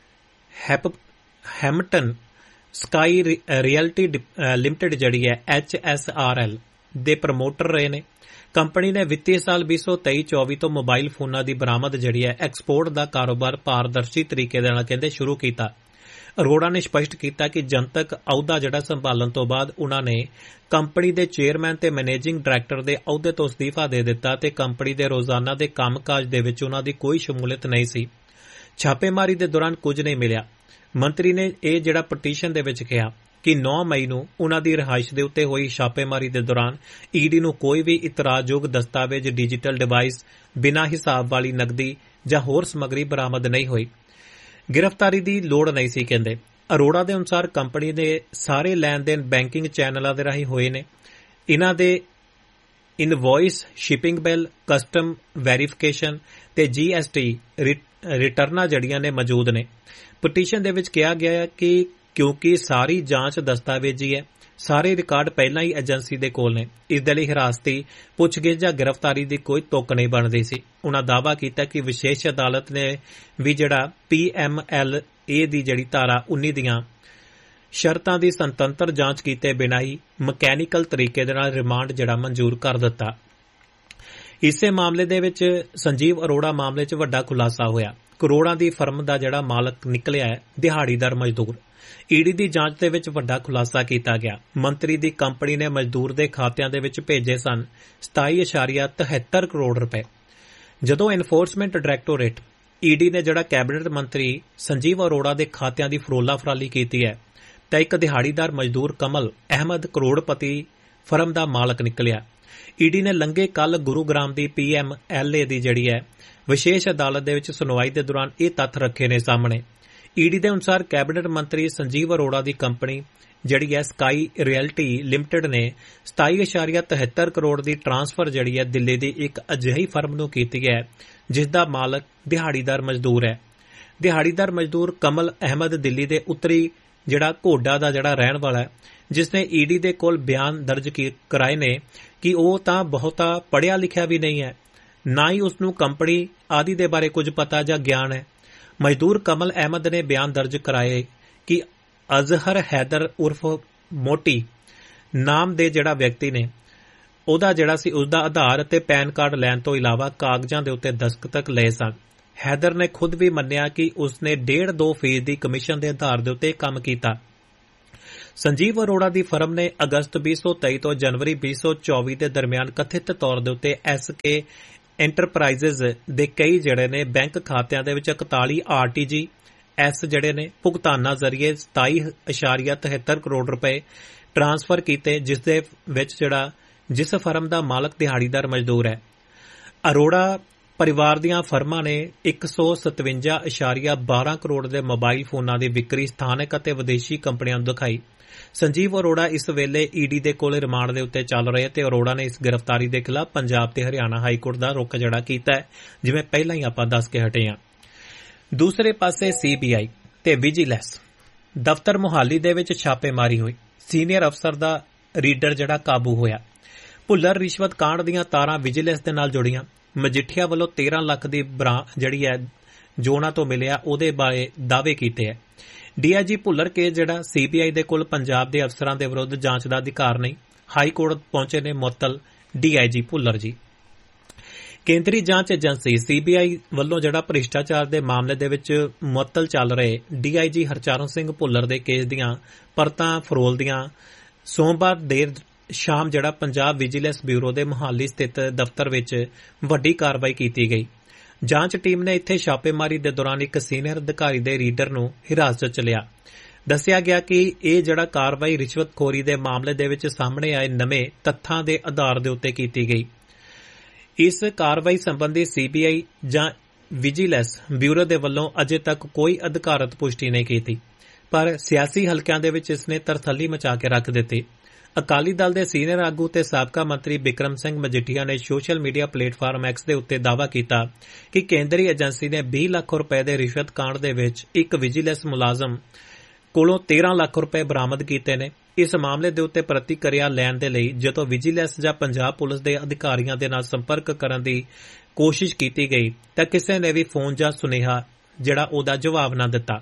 Hampton sky realty limited ਜਿਹੜੀ ਹੈ ਐਚ ਐਸ ਆਰ ਐਲ ਦੇ ਪ੍ਰਮੋਟਰ ਰਹੇ ਨੇ। ਕੰਪਨੀ ਨੇ ਵਿੱਤੀ ਸਾਲ ਵੀਹ ਸੌ ਤੇਈ ਚੌਵੀ ਤੋਂ ਮੋਬਾਈਲ ਫੋਨਾਂ ਦੀ ਬਰਾਮਦ ਜਿਹੜੀ ਹੈ ਐਕਸਪੋਰਟ ਦਾ ਕਾਰੋਬਾਰ ਪਾਰਦਰਸ਼ੀ ਤਰੀਕੇ ਦੇ ਨਾਲ ਕਹਿੰਦੇ ਸ਼ੁਰੂ ਕੀਤਾ ਅਰੋੜਾ ਨੇ ਸਪਸ਼ਟ ਕੀਤਾ ਕਿ ਜਨਤਕ ਅਹੁਦਾ ਜਿਹੜਾ ਸੰਭਾਲਣ ਤੋਂ ਬਾਅਦ ਉਨ੍ਹਾਂ ਨੇ ਕੰਪਨੀ ਦੇ ਚੇਅਰਮੈਨ ਤੇ ਮੈਨੇਜਿੰਗ ਡਾਇਰੈਕਟਰ ਦੇ ਅਹੁਦੇ ਤੋਂ ਅਸਤੀਫਾ ਦੇ ਦਿੱਤਾ ਤੇ ਕੰਪਨੀ ਦੇ ਰੋਜ਼ਾਨਾ ਦੇ ਕੰਮਕਾਜ ਦੇ ਵਿੱਚ ਉਨ੍ਹਾਂ ਦੀ ਕੋਈ ਸ਼ਮੂਲੀਅਤ ਨਹੀਂ ਸੀ। ਛਾਪੇਮਾਰੀ ਦੇ ਦੌਰਾਨ ਕੁਝ ਨਹੀਂ ਮਿਲਿਆ। ਮੰਤਰੀ ਨੇ ਇਹ ਜਿਹੜਾ ਪਟੀਸ਼ਨ ਦੇ ਵਿੱਚ ਕਿਹਾ ਕਿ ਨੌਂ ਮਈ ਨੂੰ ਉਨ੍ਹਾਂ ਦੀ ਰਿਹਾਇਸ਼ ਦੇ ਉੱਤੇ ਹੋਈ ਛਾਪੇਮਾਰੀ ਦੇ ਦੌਰਾਨ ਈਡੀ ਨੂੰ ਕੋਈ ਵੀ ਇਤਰਾਜ਼ਯੋਗ ਦਸਤਾਵੇਜ਼, ਡਿਜੀਟਲ ਡਿਵਾਈਸ, ਬਿਨਾਂ ਹਿਸਾਬ ਵਾਲੀ ਨਕਦੀ ਜਾਂ ਹੋਰ ਸਮੱਗਰੀ ਬਰਾਮਦ ਨਹੀਂ ਹੋਈ। ਗ੍ਰਿਫਤਾਰੀ ਦੀ ਲੋੜ ਨਹੀਂ ਸੀ ਕਹਿੰਦੇ। ਅਰੋੜਾ ਦੇ ਅਨੁਸਾਰ ਕੰਪਨੀ ਦੇ ਸਾਰੇ ਲੈਣ-ਦੇਣ ਬੈਂਕਿੰਗ ਚੈਨਲਾਂ ਦੇ ਰਾਹੀਂ ਹੋਏ ਨੇ। ਇਨ੍ਹਾਂ ਦੇ invoice, shipping bill, custom verification ਤੇ ਜੀ ਐਸ ਟੀ ਰਿਟਰਨਾਂ ਜੜੀਆਂ ਨੇ ਮੌਜੂਦ ਨੇ। ਪਟੀਸ਼ਨ ਦੇ ਵਿੱਚ ਕਿਹਾ ਗਿਆ ਹੈ ਕਿ ਕਿਉਂਕਿ ਸਾਰੀ ਜਾਂਚ ਦਸਤਾਵੇਜ਼ੀ ਹੈ, ਸਾਰੇ ਰਿਕਾਰਡ ਪਹਿਲਾਂ ਹੀ ਏਜੰਸੀ ਦੇ ਕੋਲ ਨੇ, ਇਸ ਦੇ ਲਈ ਹਿਰਾਸਤੀ ਪੁੱਛਗਿੱਛ ਜਾਂ ਗ੍ਰਿਫਤਾਰੀ ਦੀ ਕੋਈ ਤੁਕ ਨਹੀਂ ਬਣਦੀ ਸੀ। ਉਨ੍ਹਾਂ ਦਾਅਵਾ ਕੀਤਾ ਕਿ ਵਿਸ਼ੇਸ਼ ਅਦਾਲਤ ਨੇ ਵੀ ਜਿਹੜਾ ਪੀ ਐਮ ਐਲ ਏ ਦੀ ਜਿਹੜੀ ਧਾਰਾ ਉੱਨੀ ਦੀਆਂ ਸ਼ਰਤਾਂ ਦੀ ਸੁਤੰਤਰ ਜਾਂਚ ਕੀਤੇ ਬਿਨਾਂ ਹੀ ਮਕੈਨੀਕਲ ਤਰੀਕੇ ਦੇ ਨਾਲ ਰਿਮਾਂਡ ਜਿਹੜਾ ਮਨਜ਼ੂਰ ਕਰ ਦਿੱਤਾ। ਇਸੇ ਮਾਮਲੇ ਦੇ ਵਿੱਚ ਸੰਜੀਵ ਅਰੋੜਾ ਮਾਮਲੇ 'ਚ ਵੱਡਾ ਖੁਲਾਸਾ ਹੋਇਆ। ਕਰੋੜਾਂ ਦੀ ਫਰਮ ਦਾ ਜਿਹੜਾ ਮਾਲਕ ਨਿਕਲਿਆ ਹੈ ਦਿਹਾੜੀਦਾਰ ਮਜ਼ਦੂਰ। ਈਡੀ ਦੀ ਜਾਂਚ ਦੇ ਵਿੱਚ ਵੱਡਾ ਖੁਲਾਸਾ ਕੀਤਾ ਗਿਆ। ਮੰਤਰੀ ਦੀ ਕੰਪਨੀ ਨੇ ਮਜ਼ਦੂਰ ਦੇ ਖਾਤਿਆਂ ਦੇ ਵਿੱਚ ਭੇਜੇ ਸਨ ਸਤਾਈ ਇਸ਼ਾਰੀਆ ਤਿਹੱਤਰ ਕਰੋੜ ਰੁਪਏ। ਜਦੋਂ ਐਨਫੋਰਸਮੈਂਟ ਡਾਇਰੈਕਟੋਰੇਟ ਈਡੀ ਨੇ ਜਿਹੜਾ ਕੈਬਨਿਟ ਮੰਤਰੀ ਸੰਜੀਵ ਅਰੋੜਾ ਦੇ ਖਾਤਿਆਂ ਦੀ ਫਰੋਲਾ ਫਰਾਲੀ ਕੀਤੀ ਹੈ ਤਾਂ ਇੱਕ ਦਿਹਾੜੀਦਾਰ ਮਜ਼ਦੂਰ ਕਮਲ ਅਹਿਮਦ ਕਰੋੜਪਤੀ ਫਰਮ ਦਾ ਮਾਲਕ ਨਿਕਲਿਆ। ਈਡੀ ਨੇ ਲੰਘੇ ਕੱਲ ਗੁਰੂਗ੍ਰਾਮ ਦੀ ਪੀ ਐਮ ਐਲ ਏ ਦੀ ਜਿਹੜੀ ਹੈ ਵਿਸ਼ੇਸ਼ ਅਦਾਲਤ ਦੇ ਵਿੱਚ ਸੁਣਵਾਈ ਦੇ ਦੌਰਾਨ ਇਹ ਤੱਥ ਰੱਖੇ ਨੇ ਸਾਹਮਣੇ। ਈਡੀ ਦੇ ਅਨੁਸਾਰ ਕੈਬਨਿਟ ਮੰਤਰੀ ਸੰਜੀਵ ਅਰੋੜਾ ਦੀ ਕੰਪਨੀ ਜਿਹੜੀ ਹੈ ਸਕਾਈ ਰਿਐਲਟੀ ਲਿਮਟਿਡ ਨੇ ਸਤਾਈ ਇਸ਼ਾਰੀਆ ਤਿਹੱਤਰ ਕਰੋੜ ਦੀ ਟਰਾਂਸਫਰ ਜਿਹੜੀ ਹੈ ਦਿੱਲੀ ਦੀ ਇੱਕ ਅਜਿਹੀ ਫਰਮ ਨੂੰ ਕੀਤੀ ਹੈ ਜਿਸ ਦਾ ਮਾਲਕ ਦਿਹਾੜੀਦਾਰ ਮਜ਼ਦੂਰ ਹੈ। ਦਿਹਾੜੀਦਾਰ ਮਜ਼ਦੂਰ ਕਮਲ ਅਹਿਮਦ ਦਿੱਲੀ ਦੇ ਉੱਤਰੀ ਜਿਹੜਾ ਘੋਡਾ ਦਾ ਜਿਹੜਾ ਰਹਿਣ ਵਾਲਾ ਹੈ, ਜਿਸ ਨੇ ਈਡੀ ਦੇ ਕੋਲ ਬਿਆਨ ਦਰਜ ਕਰਾਏ ਨੇ ਕਿ ਉਹ ਤਾਂ ਬਹੁਤਾ ਪੜ੍ਹਿਆ ਲਿਖਿਆ ਵੀ ਨਹੀਂ ਹੈ, ਨਾ ਹੀ ਉਸ ਨੂੰ ਕੰਪਨੀ ਆਦਿ ਦੇ ਬਾਰੇ ਕੁਝ ਪਤਾ ਜਾਂ ਗਿਆਨ ਹੈ। ਮਜ਼ਦੂਰ ਕਮਲ ਅਹਿਮਦ ਨੇ ਬਿਆਨ ਦਰਜ ਕਰਾਏ ਕਿ ਅਜ਼ਹਰ ਹੈਦਰ ਉਰਫ ਮੋਟੀ ਨਾਮ ਦੇ ਜਿਹੜਾ ਵਿਅਕਤੀ ਨੇ ਉਹਦਾ ਜਿਹੜਾ ਸੀ ਉਸਦਾ ਆਧਾਰ ਅਤੇ ਪੈਨ ਕਾਰਡ ਲੈਣ ਤੋਂ ਇਲਾਵਾ ਕਾਗਜ਼ਾਂ ਦੇ ਉੱਤੇ ਦਸਤਖਤ ਲਏ ਸਨ। ਹੈਦਰ ਨੇ ਖੁਦ ਵੀ ਮੰਨਿਆ ਕਿ ਉਸਨੇ ਡੇਢ ਦੋ ਫੀਸਦੀ ਕਮਿਸ਼ਨ ਦੇ ਆਧਾਰ ਦੇ ਉੱਤੇ ਕੰਮ ਕੀਤਾ। ਸੰਜੀਵ ਅਰੋੜਾ ਦੀ ਫਰਮ ਨੇ ਅਗਸਤ ਵੀਹ ਸੌ ਤੇਈ ਤੋਂ ਜਨਵਰੀ ਵੀਹ ਸੌ ਚੌਵੀ ਦੇ ਦਰਮਿਆਨ ਕਥਿਤ ਤੌਰ ਦੇ ਉੱਤੇ ਐਸ ਕੇ ਐਂਟਰਪ੍ਰਾਈਜ਼ਸ ਦੇ ਕਈ ਜਿਹੜੇ ਨੇ ਬੈਂਕ ਖਾਤਿਆਂ ਦੇ ਵਿੱਚ ਇਕਤਾਲੀ ਆਰ ਟੀ ਜੀ ਐਸ ਜਿਹੜੇ ਨੇ ਭੁਗਤਾਨਾਂ ਜ਼ਰੀਏ ਸਤਾਈ ਇਸ਼ਾਰੀਆ ਤਿਹੱਤਰ ਕਰੋੜ ਰੁਪਏ ਟਰਾਂਸਫਰ ਕੀਤੇ, ਜਿਸ ਦੇ ਵਿੱਚ ਜਿਹੜਾ ਜਿਸ ਫਰਮ ਦਾ ਮਾਲਕ ਦਿਹਾੜੀਦਾਰ ਮਜ਼ਦੂਰ ਹੈ। ਅਰੋੜਾ ਪਰਿਵਾਰ ਦੀਆਂ ਫਰਮਾਂ ਨੇ ਇੱਕ ਸੌ ਸਤਵੰਜਾ ਇਸ਼ਾਰੀਆ ਬਾਰਾਂ ਕਰੋੜ ਦੇ ਮੋਬਾਈਲ ਫੋਨਾਂ ਦੀ ਵਿਕਰੀ ਸਥਾਨਕ ਅਤੇ ਵਿਦੇਸ਼ੀ ਕੰਪਨੀਆਂ ਨੂੰ ਦਿਖਾਈ। ਸੰਜੀਵ ਅਰੋੜਾ ਇਸ ਵੇਲੇ ਈਡੀ ਦੇ ਕੋਲ ਰਿਮਾਂਡ ਦੇ ਉੱਤੇ ਚੱਲ ਰਹੇ ਤੇ ਅਰੋੜਾ ਨੇ ਇਸ ਗ੍ਰਿਫਤਾਰੀ ਦੇ ਖਿਲਾਫ ਪੰਜਾਬ ਤੇ ਹਰਿਆਣਾ ਹਾਈ ਕੋਰਟ ਦਾ ਰੁਖ ਜਿਹੜਾ ਕੀਤਾ ਹੈ, ਜਿਵੇਂ ਪਹਿਲਾਂ ਹੀ ਆਪਾਂ ਦੱਸ ਕੇ ਹਟੇ ਹਾਂ। ਦੂਸਰੇ ਪਾਸੇ ਸੀ ਬੀ ਆਈ ਤੇ ਵਿਜੀਲੈਂਸ ਦਫ਼ਤਰ ਮੁਹਾਲੀ ਦੇ ਵਿੱਚ ਛਾਪੇਮਾਰੀ ਹੋਈ। ਸੀਨੀਅਰ ਅਫਸਰ ਦਾ ਰੀਡਰ ਜਿਹੜਾ ਕਾਬੂ ਹੋਇਆ। ਭੁੱਲਰ ਰਿਸ਼ਵਤ ਕਾਂਡ ਦੀਆਂ ਤਾਰਾਂ ਵਿਜੀਲੈਂਸ ਦੇ ਨਾਲ ਜੁੜੀਆਂ। ਮਜੀਠੀਆ ਵੱਲੋਂ ਤੇਰਾਂ ਲੱਖ ਦੀ ਜਿਹੜੀ ਹੈ ਜੋ ਉਹਨਾਂ ਤੋਂ ਮਿਲਿਆ ਉਹਦੇ ਬਾਰੇ ਦਾਅਵੇ ਕੀਤੇ ਹੈ। ਡੀਆਈਜੀ ਭੁੱਲਰ ਕੇਸ ਜਿਹੜਾ ਸੀਬੀਆਈ ਦੇ ਕੋਲ ਪੰਜਾਬ ਦੇ ਅਫਸਰਾਂ ਦੇ ਵਿਰੁੱਧ ਜਾਂਚ ਦਾ ਅਧਿਕਾਰ ਨਹੀਂ। ਹਾਈ ਕੋਰਟ ਪਹੁੰਚੇ ਨੇ ਮੁਅੱਤਲ ਡੀਆਈਜੀ ਭੁੱਲਰ ਜੀ। ਕੇਂਦਰੀ ਜਾਂਚ ਏਜੰਸੀ ਸੀਬੀਆਈ ਵੱਲੋਂ ਜਿਹੜਾ ਭ੍ਰਿਸ਼ਟਾਚਾਰ ਦੇ ਮਾਮਲੇ ਦੇ ਵਿੱਚ ਮੁਅੱਤਲ ਚੱਲ ਰਹੇ ਡੀਆਈਜੀ ਹਰਚਰਨ ਸਿੰਘ ਭੁੱਲਰ ਦੇ ਕੇਸ ਦੀਆਂ ਪਰਤਾਂ ਫਰੋਲਦੀਆਂ ਸੋਮਵਾਰ ਦੇਰ ਸ਼ਾਮ ਜਿਹੜਾ ਪੰਜਾਬ ਵਿਜੀਲੈਂਸ ਬਿਊਰੋ ਦੇ ਮੁਹਾਲੀ ਸਥਿਤ ਦਫ਼ਤਰ ਵਿੱਚ ਵੱਡੀ ਕਾਰਵਾਈ ਕੀਤੀ ਗਈ। ਜਾਂਚ ਟੀਮ ਨੇ ਇੱਥੇ ਛਾਪੇਮਾਰੀ ਦੇ ਦੌਰਾਨ ਇੱਕ ਸੀਨੀਅਰ ਅਧਿਕਾਰੀ ਦੇ ਰੀਡਰ ਨੂੰ ਹਿਰਾਸਤ 'ਚ ਲਿਆ। ਦੱਸਿਆ ਗਿਆ ਕਿ ਇਹ ਜਿਹੜਾ ਕਾਰਵਾਈ ਰਿਸ਼ਵਤਖੋਰੀ ਦੇ ਮਾਮਲੇ ਦੇ ਵਿੱਚ ਸਾਹਮਣੇ ਆਏ ਨਵੇਂ ਤੱਥਾਂ ਦੇ ਆਧਾਰ ਦੇ ਉੱਤੇ ਕੀਤੀ ਗਈ। ਇਸ ਕਾਰਵਾਈ ਸੰਬੰਧੀ ਸੀਬੀਆਈ ਜਾਂ ਵਿਜੀਲੈਂਸ ਬਿਊਰੋ ਦੇ ਵੱਲੋਂ ਅਜੇ ਤੱਕ ਕੋਈ ਅਧਿਕਾਰਤ ਪੁਸ਼ਟੀ ਨਹੀਂ ਕੀਤੀ, ਪਰ ਸਿਆਸੀ ਹਲਕਿਆਂ ਦੇ ਵਿੱਚ ਇਸ ਨੇ ਤਰਥੱਲੀ ਮਚਾ ਕੇ ਰੱਖ ਦਿੱਤੀ। ਅਕਾਲੀ ਦਲ ਦੇ ਸੀਨੀਅਰ ਆਗੂ ਤੇ ਸਾਬਕਾ ਮੰਤਰੀ ਬਿਕਰਮ ਸਿੰਘ ਮਜੀਠੀਆ ਨੇ ਸੋਸ਼ਲ ਮੀਡੀਆ ਪਲੇਟਫਾਰਮ ਐਕਸ ਦੇ ਉੱਤੇ ਦਾਅਵਾ ਕੀਤਾ ਕਿ ਕੇਂਦਰੀ ਏਜੰਸੀ ਨੇ ਵੀਹ ਲੱਖ ਰੁਪਏ ਦੇ ਰਿਸ਼ਵਤ ਕਾਂਡ ਦੇ ਵਿੱਚ ਇੱਕ ਵਿਜੀਲੈਂਸ ਮੁਲਾਜ਼ਮ ਕੋਲੋਂ ਤੇਰਾਂ ਲੱਖ ਰੁਪਏ ਬਰਾਮਦ ਕੀਤੇ ਨੇ। ਇਸ ਮਾਮਲੇ ਦੇ ਉੱਤੇ ਪ੍ਰਤੀਕਿਰਿਆ ਲੈਣ ਦੇ ਲਈ ਜਦੋਂ ਵਿਜੀਲੈਂਸ ਜਾਂ ਪੰਜਾਬ ਪੁਲਿਸ ਦੇ ਅਧਿਕਾਰੀਆਂ ਦੇ ਨਾਲ ਸੰਪਰਕ ਕਰਨ ਦੀ ਕੋਸ਼ਿਸ਼ ਕੀਤੀ ਗਈ ਤਾਂ ਕਿਸੇ ਨੇ ਵੀ ਫੋਨ ਜਾਂ ਸੁਨੇਹਾ ਜਿਹੜਾ ਉਹਦਾ ਜਵਾਬ ਨਾ ਦਿੱਤਾ।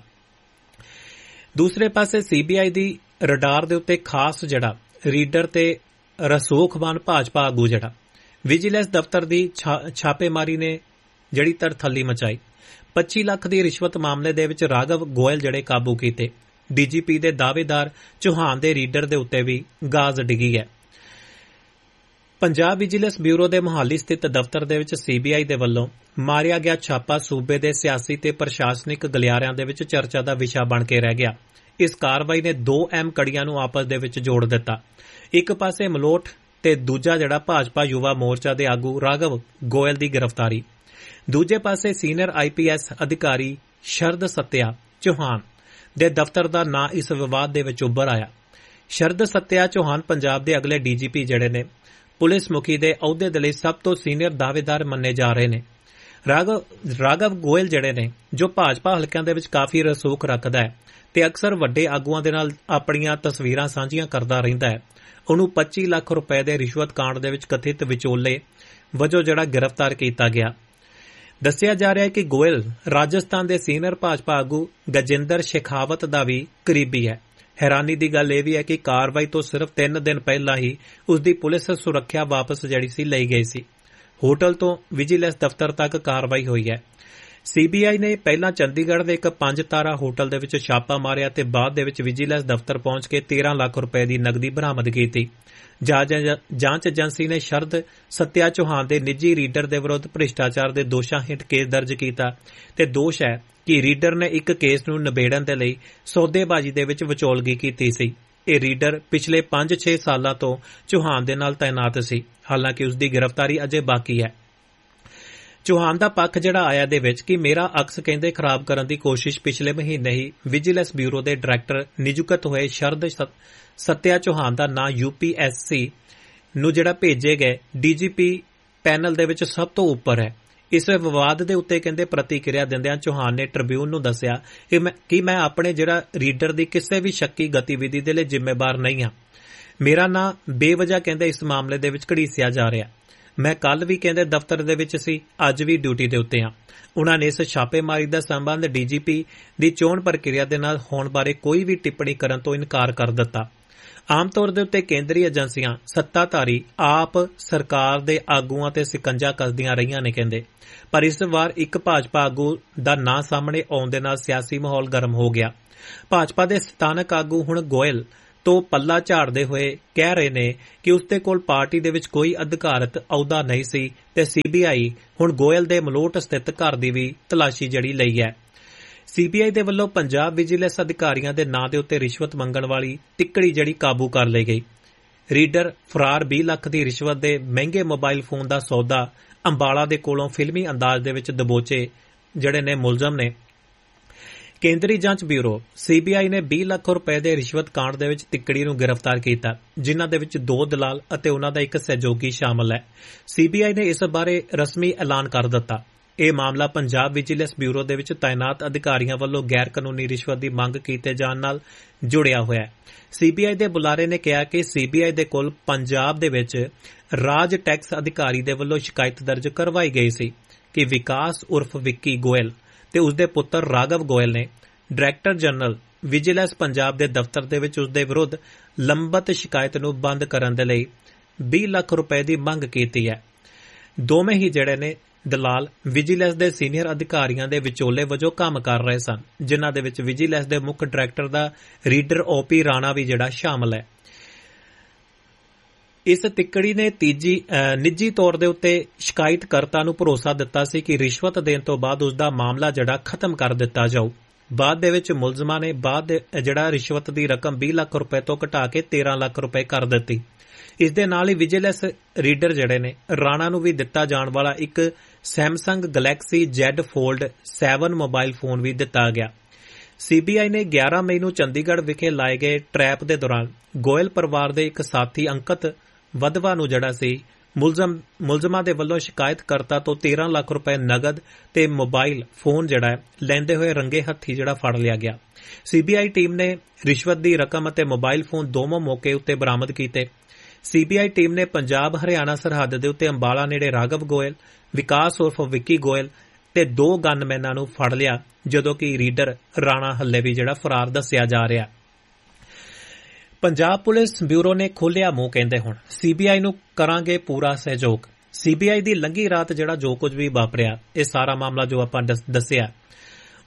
ਦੂਸਰੇ ਪਾਸੇ ਸੀਬੀਆਈ ਦੀ ਰਡਾਰ ਦੇ ਉੱਤੇ ਖਾਸ ਜਿਹੜਾ ਰੀਡਰ ਤੇ ਰਸੂਖਵਾਨ ਭਾਜਪਾ ਆਗੂ ਜਿਹੜਾ ਵਿਜੀਲੈਂਸ ਦਫ਼ਤਰ ਦੀ ਛਾਪੇਮਾਰੀ ਨੇ ਜਿਹੜੀ ਤਰਥੱਲੀ ਮਚਾਈ। ਪੱਚੀ ਲੱਖ ਦੀ ਰਿਸ਼ਵਤ ਮਾਮਲੇ ਦੇ ਵਿੱਚ ਰਾਘਵ ਗੋਇਲ ਜਿਹੜੇ ਕਾਬੂ ਕੀਤੇ। ਡੀਜੀਪੀ ਦੇ ਦਾਅਵੇਦਾਰ ਚੌਹਾਨ ਦੇ ਰੀਡਰ ਦੇ ਉੱਤੇ ਵੀ ਗਾਜ਼ ਡਿੱਗੀ ਹੈ। ਪੰਜਾਬ ਵਿਜੀਲੈਂਸ ਬਿਊਰੋ ਦੇ ਮੁਹਾਲੀ ਸਥਿਤ ਦਫ਼ਤਰ ਦੇ ਵਿੱਚ ਸੀਬੀਆਈ ਦੇ ਵੱਲੋਂ ਮਾਰਿਆ ਗਿਆ ਛਾਪਾ ਸੂਬੇ ਦੇ ਸਿਆਸੀ ਤੇ ਪ੍ਰਸ਼ਾਸਨਿਕ ਗਲਿਆਰਿਆਂ ਦੇ ਵਿੱਚ ਚਰਚਾ ਦਾ ਵਿਸ਼ਾ ਬਣ ਕੇ ਰਹਿ ਗਿਆ। ਇਸ ਕਾਰਵਾਈ ਨੇ ਦੋ ਅਹਿਮ ਕੜੀਆਂ ਨੂੰ ਆਪਸ ਦੇ ਵਿੱਚ ਜੋੜ ਦਿੱਤਾ। ਇੱਕ ਪਾਸੇ ਮਲੋਟ ਤੇ ਦੂਜਾ ਜਿਹੜਾ ਭਾਜਪਾ ਯੁਵਾ ਮੋਰਚਾ ਦੇ ਆਗੂ ਰਾਘਵ ਗੋਇਲ ਦੀ ਗ੍ਰਿਫਤਾਰੀ, ਦੂਜੇ ਪਾਸੇ ਸੀਨੀਅਰ ਆਈਪੀਐਸ ਅਧਿਕਾਰੀ ਸ਼ਰਦ ਸੱਤਿਆ ਚੌਹਾਨ ਦੇ ਦਫ਼ਤਰ ਦਾ ਨਾਂ ਇਸ ਵਿਵਾਦ ਦੇ ਵਿੱਚ ਉੱਭਰ ਆਇਆ। ਸ਼ਰਦ ਸੱਤਿਆ ਚੌਹਾਨ ਪੰਜਾਬ ਦੇ ਅਗਲੇ ਡੀਜੀਪੀ ਜਿਹੜੇ ਨੇ ਪੁਲਿਸ ਮੁਖੀ ਦੇ ਅਹੁਦੇ ਦੇ ਲਈ ਸਭ ਤੋਂ ਸੀਨੀਅਰ ਦਾਅਵੇਦਾਰ ਮੰਨੇ ਜਾ ਰਹੇ ਨੇ। ਰਾਘਵ ਰਾਘਵ ਗੋਇਲ ਜਿਹੜੇ ਨੇ ਜੋ ਭਾਜਪਾ ਹਲਕਿਆਂ ਦੇ ਵਿੱਚ ਕਾਫੀ ਰਸੂਖ ਰੱਖਦਾ ਹੈ ਤੇ ਅਕਸਰ ਵੱਡੇ ਆਗੂਆਂ ਦੇ ਨਾਲ ਆਪਣੀਆਂ ਤਸਵੀਰਾਂ ਸਾਂਝੀਆਂ ਕਰਦਾ ਰਹਿੰਦਾ ਹੈ, ਉਹਨੂੰ ਪੱਚੀ ਲੱਖ ਰੁਪਏ ਦੇ ਰਿਸ਼ਵਤ ਕਾਂਡ ਦੇ ਵਿੱਚ ਕਥਿਤ ਵਿਚੋਲੇ ਵਜੋਂ ਜਿਹੜਾ ਗ੍ਰਿਫਤਾਰ ਕੀਤਾ ਗਿਆ। ਦੱਸਿਆ ਜਾ ਰਿਹਾ ਹੈ ਕਿ ਗੋਇਲ ਰਾਜਸਥਾਨ ਦੇ ਸੀਨੀਅਰ ਭਾਜਪਾ ਆਗੂ ਗਜਿੰਦਰ ਸ਼ੇਖਾਵਤ ਦਾ ਵੀ ਕਰੀਬੀ ਹੈ। ਹੈਰਾਨੀ ਦੀ ਗੱਲ ਇਹ ਵੀ ਹੈ ਕਿ ਕਾਰਵਾਈ ਤੋਂ ਸਿਰਫ ਤਿੰਨ ਦਿਨ ਪਹਿਲਾਂ ਹੀ ਉਸ ਦੀ ਪੁਲਿਸ ਸੁਰੱਖਿਆ ਵਾਪਸ ਜਿਹੜੀ ਸੀ ਲਈ ਗਈ ਸੀ। ਹੋਟਲ ਤੋਂ ਵਿਜੀਲੈਂਸ ਦਫ਼ਤਰ ਤੱਕ ਕਾਰਵਾਈ ਹੋਈ ਹੈ। ਸੀਬੀਆਈ ਨੇ ਪਹਿਲਾਂ ਚੰਡੀਗੜ੍ਹ ਦੇ ਇੱਕ ਪੰਜ ਤਾਰਾ ਹੋਟਲ ਦੇ ਵਿੱਚ ਛਾਪਾ ਮਾਰਿਆ ਤੇ ਬਾਅਦ ਦੇ ਵਿੱਚ ਵਿਜੀਲੈਂਸ ਦਫ਼ਤਰ ਪਹੁੰਚ ਕੇ ਤੇਰਾਂ ਲੱਖ ਰੁਪਏ ਦੀ ਨਕਦੀ ਬਰਾਮਦ ਕੀਤੀ। ਜਾਂਚ ਏਜੰਸੀ ਨੇ ਸ਼ਰਦ ਸੱਤਿਆ ਚੌਹਾਨ ਦੇ ਨਿੱਜੀ ਰੀਡਰ ਦੇ ਵਿਰੁੱਧ ਭ੍ਰਿਸ਼ਟਾਚਾਰ ਦੇ ਦੋਸ਼ਾਂ ਹੇਠ ਕੇਸ ਦਰਜ ਕੀਤਾ ਤੇ ਦੋਸ਼ ਹੈ ਕਿ ਰੀਡਰ ਨੇ ਇੱਕ ਕੇਸ ਨੂੰ ਨਿਬੇੜਨ ਦੇ ਲਈ ਸੌਦੇਬਾਜ਼ੀ ਦੇ ਵਿੱਚ ਵਿਚੋਲਗੀ ਕੀਤੀ ਸੀ। ਇਹ ਰੀਡਰ ਪਿਛਲੇ ਪੰਜ ਛੇ ਸਾਲਾਂ ਤੋਂ ਚੌਹਾਨ ਦੇ ਨਾਲ ਤਾਇਨਾਤ ਸੀ, ਹਾਲਾਂਕਿ ਉਸ ਦੀ ਗ੍ਰਿਫਤਾਰੀ ਅਜੇ ਬਾਕੀ ਹੈ। ਚੌਹਾਨ ਦਾ ਪੱਖ ਜਿਹੜਾ ਆਇਆ ਦੇ ਵਿੱਚ ਕਿ ਮੇਰਾ ਅਕਸ ਕਹਿੰਦੇ ਖਰਾਬ ਕਰਨ ਦੀ ਕੋਸ਼ਿਸ਼ ਪਿਛਲੇ ਮਹੀਨੇ ਹੀ ਵਿਜੀਲੈਂਸ ਬਿਊਰੋ ਦੇ ਡਾਇਰੈਕਟਰ ਨਿਯੁਕਤ ਹੋਏ ਸ਼ਰਦ ਸੱਤਿਆ ਚੌਹਾਨ ਦਾ ਨਾਂ ਯੂਪੀਐਸਸੀ ਨੂੰ ਜਿਹੜਾ ਭੇਜੇ ਗਏ ਡੀਜੀਪੀ ਪੈਨਲ ਦੇ ਵਿੱਚ ਸਭ ਤੋਂ ਉੱਪਰ ਹੈ। ਇਸ ਵਿਵਾਦ ਦੇ ਉੱਤੇ ਕਹਿੰਦੇ ਪ੍ਰਤੀਕਿਰਿਆ ਦਿੰਦਿਆਂ ਚੌਹਾਨ ਨੇ ਟ੍ਰਿਬਿਊਨ ਨੂੰ ਦੱਸਿਆ ਕਿ ਮੈਂ ਕਿ ਮੈਂ ਆਪਣੇ ਜਿਹੜਾ ਰੀਡਰ ਦੀ ਕਿਸੇ ਵੀ ਸ਼ੱਕੀ ਗਤੀਵਿਧੀ ਦੇ ਲਈ ਜ਼ਿੰਮੇਵਾਰ ਨਹੀਂ ਹਾਂ। ਮੇਰਾ ਨਾਂ ਬੇਵਜ੍ਹਾ ਕਹਿੰਦੇ ਇਸ ਮਾਮਲੇ ਦੇ ਵਿੱਚ ਘੜੀਸਿਆ ਜਾ ਰਿਹਾ। ਮੈਂ ਕੱਲ ਵੀ ਕਹਿੰਦੇ ਦਫ਼ਤਰ ਦੇ ਵਿੱਚ ਸੀ, ਅੱਜ ਵੀ ਡਿਊਟੀ ਦੇ ਉੱਤੇ ਹਾਂ। ਉਨ੍ਹਾਂ ਨੇ ਇਸ ਛਾਪੇਮਾਰੀ ਦਾ ਸੰਬੰਧ ਡੀਜੀਪੀ ਦੀ ਚੋਣ ਪ੍ਰਕਿਰਿਆ ਦੇ ਨਾਲ ਹੋਣ ਬਾਰੇ ਕੋਈ ਵੀ ਟਿੱਪਣੀ ਕਰਨ ਤੋਂ ਇਨਕਾਰ ਕਰ ਦਿੱਤਾ। ਆਮ ਤੌਰ ਦੇ ਉੱਤੇ ਕੇਂਦਰੀ ਏਜੰਸੀਆਂ ਸੱਤਾਧਾਰੀ ਆਪ ਸਰਕਾਰ ਦੇ ਆਗੂਆਂ ਤੇ ਸਿਕੰਜਾ ਕੱਸਦੀਆਂ ਰਹੀਆਂ ਨੇ ਕਹਿੰਦੇ, ਪਰ ਇਸ ਵਾਰ ਇੱਕ ਭਾਜਪਾ ਆਗੂ ਦਾ ਨਾਂ ਸਾਹਮਣੇ ਆਉਣ ਦੇ ਨਾਲ ਸਿਆਸੀ ਮਾਹੌਲ ਗਰਮ ਹੋ ਗਿਆ। ਭਾਜਪਾ ਦੇ ਸਥਾਨਕ ਆਗੂ ਹੁਣ ਗੋਇਲ ਤੋਂ ਪੱਲਾ ਝਾੜਦੇ ਹੋਏ ਕਹਿ ਰਹੇ ਨੇ ਕਿ ਉਸ ਦੇ ਕੋਲ ਪਾਰਟੀ ਦੇ ਵਿੱਚ ਕੋਈ ਅਧਿਕਾਰਤ ਅਹੁਦਾ ਨਹੀਂ ਸੀ ਤੇ ਸੀਬੀਆਈ ਹੁਣ ਗੋਇਲ ਦੇ ਮਲੋਟ ਸਥਿਤ ਘਰ ਦੀ ਵੀ ਤਲਾਸ਼ੀ ਜਿਹੜੀ ਲਈ ਹੈ। ਸੀਬੀਆਈ ਦੇ ਵੱਲੋਂ ਪੰਜਾਬ ਵਿਜੀਲੈਂਸ ਅਧਿਕਾਰੀਆਂ ਦੇ ਨਾਂ ਦੇ ਉੱਤੇ ਰਿਸ਼ਵਤ ਮੰਗਣ ਵਾਲੀ ਟਿੱਕੜੀ ਜਿਹੜੀ ਕਾਬੂ ਕਰ ਲਈ ਗਈ। ਰੀਡਰ ਫਰਾਰ ਵੀਹ ਲੱਖ ਦੀ ਰਿਸ਼ਵਤ ਦੇ ਮਹਿੰਗੇ ਮੋਬਾਈਲ ਫੋਨ ਦਾ ਸੌਦਾ ਅੰਬਾਲਾ ਦੇ ਕੋਲੋਂ ਫਿਲਮੀ ਅੰਦਾਜ਼ ਦੇ ਵਿੱਚ ਦਬੋਚੇ ਜਿਹੜੇ ਨੇ ਮੁਲਜ਼ਮ ਨੇ। ਕੇਂਦਰੀ ਜਾਂਚ ਬਿਊਰੋ ਸੀਬੀਆਈ ਨੇ ਵੀਹ ਲੱਖ ਰੁਪਏ ਦੇ ਰਿਸ਼ਵਤ ਕਾਂਡ ਦੇ ਵਿੱਚ ਤਿੱਕੜੀ ਨੂੰ ਗ੍ਰਿਫਤਾਰ ਕੀਤਾ, ਜਿਨ੍ਹਾਂ ਦੇ ਵਿੱਚ ਦੋ ਦਲਾਲ ਅਤੇ ਉਨ੍ਹਾਂ ਦਾ ਇੱਕ ਸਹਿਯੋਗੀ ਸ਼ਾਮਲ ਹੈ। ਸੀਬੀਆਈ ਨੇ ਇਸ ਬਾਰੇ ਰਸਮੀ ਐਲਾਨ ਕਰ ਦਿੱਤਾ। ਇਹ ਮਾਮਲਾ ਪੰਜਾਬ ਵਿਜੀਲੈਂਸ ਬਿਊਰੋ ਦੇ ਵਿੱਚ ਤਾਇਨਾਤ ਅਧਿਕਾਰੀਆਂ ਵੱਲੋਂ ਗੈਰ ਕਾਨੂੰਨੀ ਰਿਸ਼ਵਤ ਦੀ ਮੰਗ ਕੀਤੇ ਜਾਣ ਨਾਲ ਜੁੜਿਆ ਹੋਇਆ ਹੈ। ਸੀਬੀਆਈ ਦੇ ਬੁਲਾਰੇ ਨੇ ਕਿਹਾ ਕਿ ਸੀਬੀਆਈ ਦੇ ਕੋਲ ਪੰਜਾਬ ਦੇ ਵਿੱਚ ਰਾਜ ਟੈਕਸ ਅਧਿਕਾਰੀ ਦੇ ਵੱਲੋਂ ਸ਼ਿਕਾਇਤ ਦਰਜ ਕਰਵਾਈ ਗਈ ਸੀ ਕਿ ਵਿਕਾਸ ਉਰਫ ਵਿੱਕੀ ਗੋਇਲ ਤੇ ਉਸਦੇ ਪੁੱਤਰ ਰਾਘਵ ਗੋਇਲ ਨੇ ਡਾਇਰੈਕਟਰ ਜਨਰਲ ਵਿਜੀਲੈਂਸ ਪੰਜਾਬ ਦੇ ਦਫ਼ਤਰ ਦੇ ਵਿੱਚ ਉਸਦੇ ਵਿਰੁੱਧ ਲੰਬਤ ਸ਼ਿਕਾਇਤ ਨੂੰ ਬੰਦ ਕਰਨ ਦੇ ਲਈ ਵੀਹ ਲੱਖ ਰੁਪਏ ਦੀ ਮੰਗ ਕੀਤੀ ਹੈ। ਦੋਵੇਂ ਹੀ ਜਿਹੜੇ ਨੇ ਦਲਾਲ ਵਿਜੀਲੈਂਸ ਦੇ ਸੀਨੀਅਰ ਅਧਿਕਾਰੀਆਂ ਦੇ ਵਿਚੋਲੇ ਵਜੋਂ ਕੰਮ ਕਰ ਰਹੇ ਸਨ, ਜਿਨ੍ਹਾਂ ਦੇ ਵਿੱਚ ਵਿਜੀਲੈਂਸ ਦੇ ਮੁੱਖ ਡਾਇਰੈਕਟਰ ਦਾ ਰੀਡਰ ਓਪੀ ਰਾਣਾ ਵੀ ਜਿਹੜਾ ਸ਼ਾਮਲ ਹੈ। ਇਸ ਤਿੱਕੜੀ ਨੇ ਤੀਜੀ ਨਿੱਜੀ ਤੌਰ ਦੇ ਉੱਤੇ ਸ਼ਿਕਾਇਤਕਰਤਾ ਨੂੰ ਭਰੋਸਾ ਦਿੱਤਾ ਸੀ ਕਿ ਰਿਸ਼ਵਤ ਦੇਣ ਤੋਂ ਬਾਅਦ ਉਸ ਦਾ ਮਾਮਲਾ ਜਿਹੜਾ ਖਤਮ ਕਰ ਦਿੱਤਾ ਜਾਊ। ਬਾਅਦ ਦੇ ਵਿੱਚ ਮੁਲਜ਼ਮਾਂ ਨੇ ਬਾਅਦ ਜਿਹੜਾ ਰਿਸ਼ਵਤ ਦੀ ਰਕਮ ਵੀਹ ਲੱਖ ਰੁਪਏ ਤੋਂ ਘਟਾ ਕੇ ਤੇਰਾਂ ਲੱਖ ਰੁਪਏ ਕਰ ਦਿੱਤੀ। ਇਸ ਦੇ ਨਾਲ ਹੀ ਵਿਜੀਲੈਂਸ ਰੀਡਰ ਜਿਹੜੇ ਨੇ ਰਾਣਾ ਨੂੰ ਵੀ ਦਿੱਤਾ ਜਾਣ ਵਾਲਾ ਇੱਕ ਸੈਮਸੰਗ ਗਲੈਕਸੀ ਜ਼ੈਡ ਫੋਲਡ ਸੱਤ ਮੋਬਾਈਲ ਫੋਨ ਵੀ ਦਿੱਤਾ ਗਿਆ। ਸੀਬੀਆਈ ਨੇ ਗਿਆਰਾਂ ਮਈ ਨੂੰ ਚੰਡੀਗੜ੍ਹ ਵਿਖੇ ਲਾਏ ਗਏ ਟਰੈਪ ਦੇ ਦੌਰਾਨ ਗੋਇਲ ਪਰਿਵਾਰ ਦੇ ਇੱਕ ਸਾਥੀ ਅੰਕਤ ਵਧਵਾ ਨੂੰ ਜਿਹੜਾ ਸੀ ਮੁਲਜ਼ਮ ਮੁਲਜ਼ਮਾਂ ਦੇ ਵੱਲੋਂ ਸ਼ਿਕਾਇਤਕਰਤਾ ਤੋਂ ਤੇਰਾਂ ਲੱਖ ਰੁਪਏ ਨਗਦ ਤੇ ਮੋਬਾਈਲ ਫੋਨ ਜਿਹੜਾ ਲੈਂਦੇ ਹੋਏ ਰੰਗੇ ਹੱਥੀ ਜਿਹੜਾ ਫੜ ਲਿਆ ਗਿਆ। ਸੀਬੀਆਈ ਟੀਮ ਨੇ ਰਿਸ਼ਵਤ ਦੀ ਰਕਮ ਅਤੇ ਮੋਬਾਈਲ ਫੋਨ ਦੋਵਾਂ ਮੌਕੇ ਉੱਤੇ ਬਰਾਮਦ ਕੀਤੇ। ਸੀਬੀਆਈ ਟੀਮ ਨੇ ਪੰਜਾਬ ਹਰਿਆਣਾ ਸਰਹੱਦ ਦੇ ਉੱਤੇ ਅੰਬਾਲਾ ਨੇੜੇ ਰਾਘਵ ਗੋਇਲ, ਵਿਕਾਸ ਉਰਫ ਵਿੱਕੀ ਗੋਇਲ ਤੇ ਦੋ ਗਨਮੈਨਾਂ ਨੂੰ ਫੜ ਲਿਆ, ਜਦੋਂ ਕਿ ਰੀਡਰ ਰਾਣਾ ਹੱਲੇ ਵੀ ਜਿਹੜਾ ਫਰਾਰ ਦੱਸਿਆ ਜਾ ਰਿਹਾ। ਪੰਜਾਬ ਪੁਲਿਸ ਬਿਊਰੋ ਨੇ ਖੋਲ੍ਹਿਆ ਮੂੰਹ ਕਹਿੰਦੇ ਹੁਣ ਸੀਬੀਆਈ ਨੂੰ ਕਰਾਂਗੇ ਪੂਰਾ ਸਹਿਯੋਗ। ਸੀਬੀਆਈ ਦੀ ਲੰਘੀ ਰਾਤ ਜਿਹੜਾ ਜੋ ਕੁਝ ਵੀ ਵਾਪਰਿਆ, ਇਹ ਸਾਰਾ ਮਾਮਲਾ ਜੋ ਆਪਾਂ ਦੱਸਿਆ,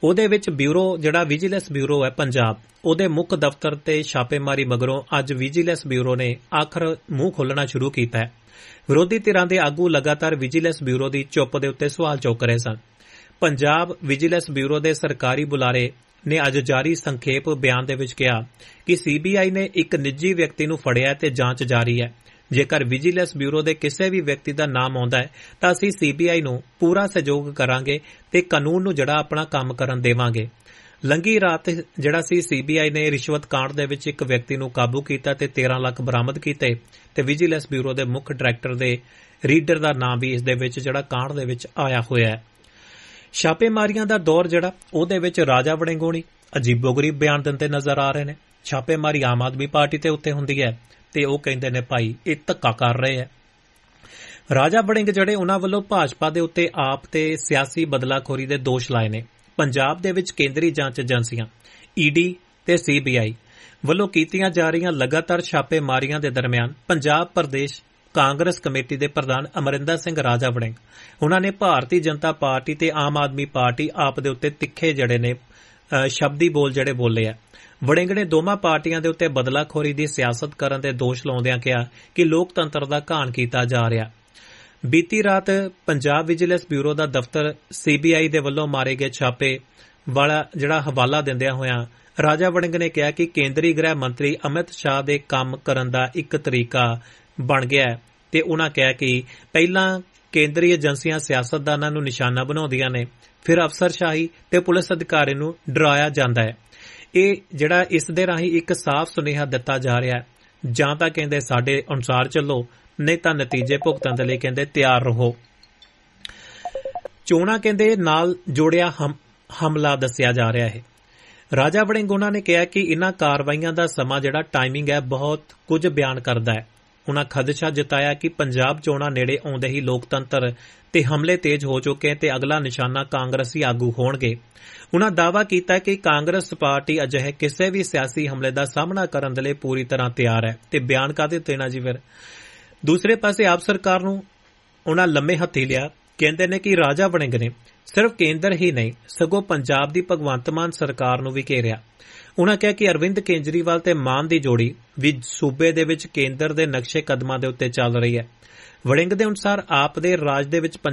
ਉਹਦੇ ਵਿੱਚ ਬਿਊਰੋ ਜਿਹੜਾ ਵਿਜੀਲੈਂਸ ਬਿਊਰੋ ਹੈ ਪੰਜਾਬ, ਉਹਦੇ ਮੁੱਖ ਦਫ਼ਤਰ ਤੇ ਛਾਪੇਮਾਰੀ ਮਗਰੋਂ ਅੱਜ ਵਿਜੀਲੈਂਸ ਬਿਊਰੋ ਨੇ ਆਖਰ ਮੂੰਹ ਖੋਲ੍ਹਣਾ ਸ਼ੁਰੂ ਕੀਤਾ ਹੈ। ਵਿਰੋਧੀ ਧਿਰਾਂ ਦੇ ਆਗੂ ਲਗਾਤਾਰ ਵਿਜੀਲੈਂਸ ਬਿਊਰੋ ਦੀ ਚੁੱਪ ਦੇ ਉੱਤੇ ਸਵਾਲ ਚੁੱਕ ਰਹੇ ਸਨ। ਪੰਜਾਬ ਵਿਜੀਲੈਂਸ ਬਿਊਰੋ ਦੇ ਸਰਕਾਰੀ ਬੁਲਾਰੇ ਨੇ ਅੱਜ ਜਾਰੀ ਸੰਖੇਪ ਬਿਆਨ ਦੇ ਵਿੱਚ ਕਿਹਾ ਕਿ ਸੀਬੀਆਈ ਨੇ ਇੱਕ ਨਿੱਜੀ ਵਿਅਕਤੀ ਨੂੰ ਫੜਿਆ ਤੇ ਜਾਂਚ ਜਾਰੀ ਹੈ। ਜੇਕਰ ਵਿਜੀਲੈਂਸ ਬਿਊਰੋ ਦੇ ਕਿਸੇ ਵੀ ਵਿਅਕਤੀ ਦਾ ਨਾਮ ਆਉਂਦਾ ਹੈ ਤਾਂ ਅਸੀਂ ਸੀਬੀਆਈ ਨੂੰ ਪੂਰਾ ਸਹਿਯੋਗ ਕਰਾਂਗੇ ਤੇ ਕਾਨੂੰਨ ਨੂੰ ਜਿਹੜਾ ਆਪਣਾ ਕੰਮ ਕਰਨ ਦੇਵਾਂਗੇ। ਲੰਘੀ ਰਾਤ ਜਿਹੜਾ ਸੀ ਸੀਬੀਆਈ ਨੇ ਰਿਸ਼ਵਤ ਕਾਂਡ ਦੇ ਵਿੱਚ ਇੱਕ ਵਿਅਕਤੀ ਨੂੰ ਕਾਬੂ ਕੀਤਾ ਤੇ ਤੇਰਾਂ ਲੱਖ ਬਰਾਮਦ ਕੀਤੇ ਤੇ ਵਿਜੀਲੈਂਸ ਬਿਊਰੋ ਦੇ ਮੁੱਖ ਡਾਇਰੈਕਟਰ ਦੇ ਰੀਡਰ ਦਾ ਨਾਮ ਵੀ ਇਸ ਦੇ ਵਿੱਚ ਜਿਹੜਾ ਕਾਂਡ ਦੇ ਵਿੱਚ ਆਇਆ ਹੋਇਆ ਹੈ। ਛਾਪੇਮਾਰੀਆਂ ਦਾ ਦੌਰ ਜਿਹੜਾ ਉਹਦੇ ਵਿੱਚ ਰਾਜਾ ਵੜਿੰਗ ਹੋਣੀ ਅਜੀਬੋ-ਗਰੀਬ ਬਿਆਨ ਦਿੰਦੇ ਨਜ਼ਰ ਆ ਰਹੇ ਨੇ। ਛਾਪੇਮਾਰੀ ਆਮ ਆਦਮੀ ਪਾਰਟੀ ਤੇ ਉੱਤੇ ਹੁੰਦੀ ਹੈ ਤੇ ਉਹ ਕਹਿੰਦੇ ਨੇ ਭਾਈ ਇਹ ਧੱਕਾ ਕਰ ਰਹੇ ਹੈ। ਰਾਜਾ ਵੜਿੰਗ ਜਿਹੜੇ ਉਹਨਾਂ ਵੱਲੋਂ ਭਾਜਪਾ ਦੇ ਉੱਤੇ ਆਪ ਤੇ ਸਿਆਸੀ ਬਦਲਾਖੋਰੀ ਦੇ ਦੋਸ਼ ਲਾਏ ਨੇ। ਪੰਜਾਬ ਦੇ ਵਿੱਚ ਕੇਂਦਰੀ ਜਾਂਚ ਏਜੰਸੀਆਂ ਈਡੀ ਤੇ ਸੀਬੀਆਈ ਵੱਲੋਂ ਕੀਤੀਆਂ ਜਾ ਰਹੀਆਂ ਲਗਾਤਾਰ ਛਾਪੇਮਾਰੀਆਂ ਦੇ ਦਰਮਿਆਨ ਪੰਜਾਬ ਪ੍ਰਦੇਸ਼ ਕਾਂਗਰਸ ਕਮੇਟੀ ਦੇ ਪ੍ਰਧਾਨ ਅਮਰਿੰਦਰ ਸਿੰਘ ਰਾਜਾ ਵੜਿੰਗ ਉਹਨਾਂ ਨੇ ਭਾਰਤੀ ਜਨਤਾ ਪਾਰਟੀ ਤੇ ਆਮ ਆਦਮੀ ਪਾਰਟੀ ਆਪ ਦੇ ਉੱਤੇ ਤਿੱਖੇ ਜਿਹੜੇ ਨੇ ਸ਼ਬਦੀ ਬੋਲ ਜਿਹੜੇ ਬੋਲੇ ਆ। ਵੜਿੰਗ ਨੇ ਦੋਵਾਂ ਪਾਰਟੀਆਂ ਦੇ ਉੱਤੇ ਬਦਲਾਖੋਰੀ ਦੀ ਸਿਆਸਤ ਕਰਨ ਦੇ ਦੋਸ਼ ਲਾਉਂਦਿਆਂ ਕਿਹਾ ਕਿ ਲੋਕਤੰਤਰ ਦਾ ਘਾਣ ਕੀਤਾ ਜਾ ਰਿਹਾ। ਬੀਤੀ ਰਾਤ ਪੰਜਾਬ ਵਿਜੀਲੈਂਸ ਬਿਊਰੋ ਦਾ ਦਫ਼ਤਰ ਸੀਬੀਆਈ ਦੇ ਵੱਲੋਂ ਮਾਰੇ ਗਏ ਛਾਪੇ ਵਾਲਾ ਜਿਹੜਾ ਹਵਾਲਾ ਦਿੰਦਿਆਂ ਹੋਇਆਂ ਰਾਜਾ ਵੜਿੰਗ ਨੇ ਕਿਹਾ ਕਿ ਕੇਂਦਰੀ ਗ੍ਰਹਿ ਮੰਤਰੀ ਅਮਿਤ ਸ਼ਾਹ ਦੇ ਕੰਮ ਕਰਨ ਦਾ ਇੱਕ ਤਰੀਕਾ ਬਣ ਗਿਆ ਹੈ ਤੇ ਉਹਨਾਂ ਕਿਹਾ ਕਿ ਪਹਿਲਾਂ ਕੇਂਦਰੀ ਏਜੰਸੀਆਂ ਸਿਆਸਤਦਾਨਾਂ ਨੂੰ ਨਿਸ਼ਾਨਾ ਬਣਾਉਂਦੀਆਂ ਨੇ, ਫਿਰ ਅਫਸਰਸ਼ਾਹੀ ਤੇ ਪੁਲਿਸ ਅਧਿਕਾਰੀ ਨੂੰ ਡਰਾਇਆ ਜਾਂਦਾ ਹੈ। ਇਹ ਜਿਹੜਾ ਇਸ ਦੇ ਰਾਹੀਂ ਇੱਕ ਸਾਫ਼ ਸੁਨੇਹਾ ਦਿੱਤਾ ਜਾ ਰਿਹਾ ਹੈ, ਜਾਂ ਤਾਂ ਕਹਿੰਦੇ ਸਾਡੇ ਅਨੁਸਾਰ ਚੱਲੋ, ਨਹੀਂ ਤਾਂ ਨਤੀਜੇ ਭੁਗਤਣ ਦੇ ਲਈ ਕਹਿੰਦੇ ਤਿਆਰ ਰਹੋ। ਚੋਣਾਂ ਕਹਿੰਦੇ ਨਾਲ ਜੋੜਿਆ ਹਮਲਾ ਦੱਸਿਆ ਜਾ ਰਿਹਾ ਹੈ। ਰਾਜਾ ਵੜਿੰਗ ਉਹਨਾਂ ਨੇ ਕਿਹਾ ਕਿ ਇਨ੍ਹਾਂ ਕਾਰਵਾਈਆਂ ਦਾ ਸਮਾਂ ਜਿਹੜਾ ਟਾਈਮਿੰਗ ਹੈ ਬਹੁਤ ਕੁਝ ਬਿਆਨ ਕਰਦਾ ਹੈ। ਉਹਨਾਂ ਖਦਸ਼ਾ ਜਤਾਇਆ ਕਿ ਪੰਜਾਬ ਚੋਣਾਂ ਨੇੜੇ ਆਉਂਦੇ ਹੀ ਲੋਕਤੰਤਰ ਤੇ ਹਮਲੇ ਤੇਜ਼ ਹੋ ਚੁੱਕੇ ਤੇ ਅਗਲਾ ਨਿਸ਼ਾਨਾ ਕਾਂਗਰਸੀ ਆਗੂ ਹੋਣਗੇ। ਉਹਨਾਂ ਦਾਅਵਾ ਕੀਤਾ ਕਿ ਕਾਂਗਰਸ ਪਾਰਟੀ ਅਜਿਹੇ ਕਿਸੇ ਵੀ ਸਿਆਸੀ ਹਮਲੇ ਦਾ ਸਾਹਮਣਾ ਕਰਨ ਦੇ ਲਈ ਪੂਰੀ ਤਰ੍ਹਾਂ ਤਿਆਰ ਹੈ ਤੇ ਬਿਆਨ ਕਾਹਦੇ ਦੇਣਾ ਜੀ। ਫਿਰ ਦੂਸਰੇ ਪਾਸੇ ਆਪ ਸਰਕਾਰ ਨੂੰ ਉਹਨਾਂ ਲੰਮੇ ਹੱਥੀ ਲਿਆ। ਕਹਿੰਦੇ ਨੇ ਕਿ ਰਾਜਾ ਵੜਿੰਗ ਨੇ ਸਿਰਫ ਕੇਂਦਰ ਹੀ ਨਹੀਂ ਸਗੋਂ ਪੰਜਾਬ ਦੀ ਭਗਵੰਤ ਮਾਨ ਸਰਕਾਰ ਨੂੰ ਵੀ ਘੇਰਿਆ। ਉਹਨਾਂ ਕਿਹਾ ਕਿ ਅਰਵਿੰਦ ਕੇਜਰੀਵਾਲ ਤੇ ਮਾਨ ਦੀ ਜੋੜੀ ਵੀ ਸੂਬੇ ਦੇ ਵਿੱਚ ਕੇਂਦਰ ਦੇ ਨਕਸ਼ੇ ਕਦਮਾਂ ਦੇ ਉੱਤੇ ਚੱਲ ਰਹੀ ਹੈ। ਵੜਿੰਗ ਦੇ ਅਨੁਸਾਰ ਆਪ ਦੇ ਰਾਜ ਦੇ ਵਿੱਚ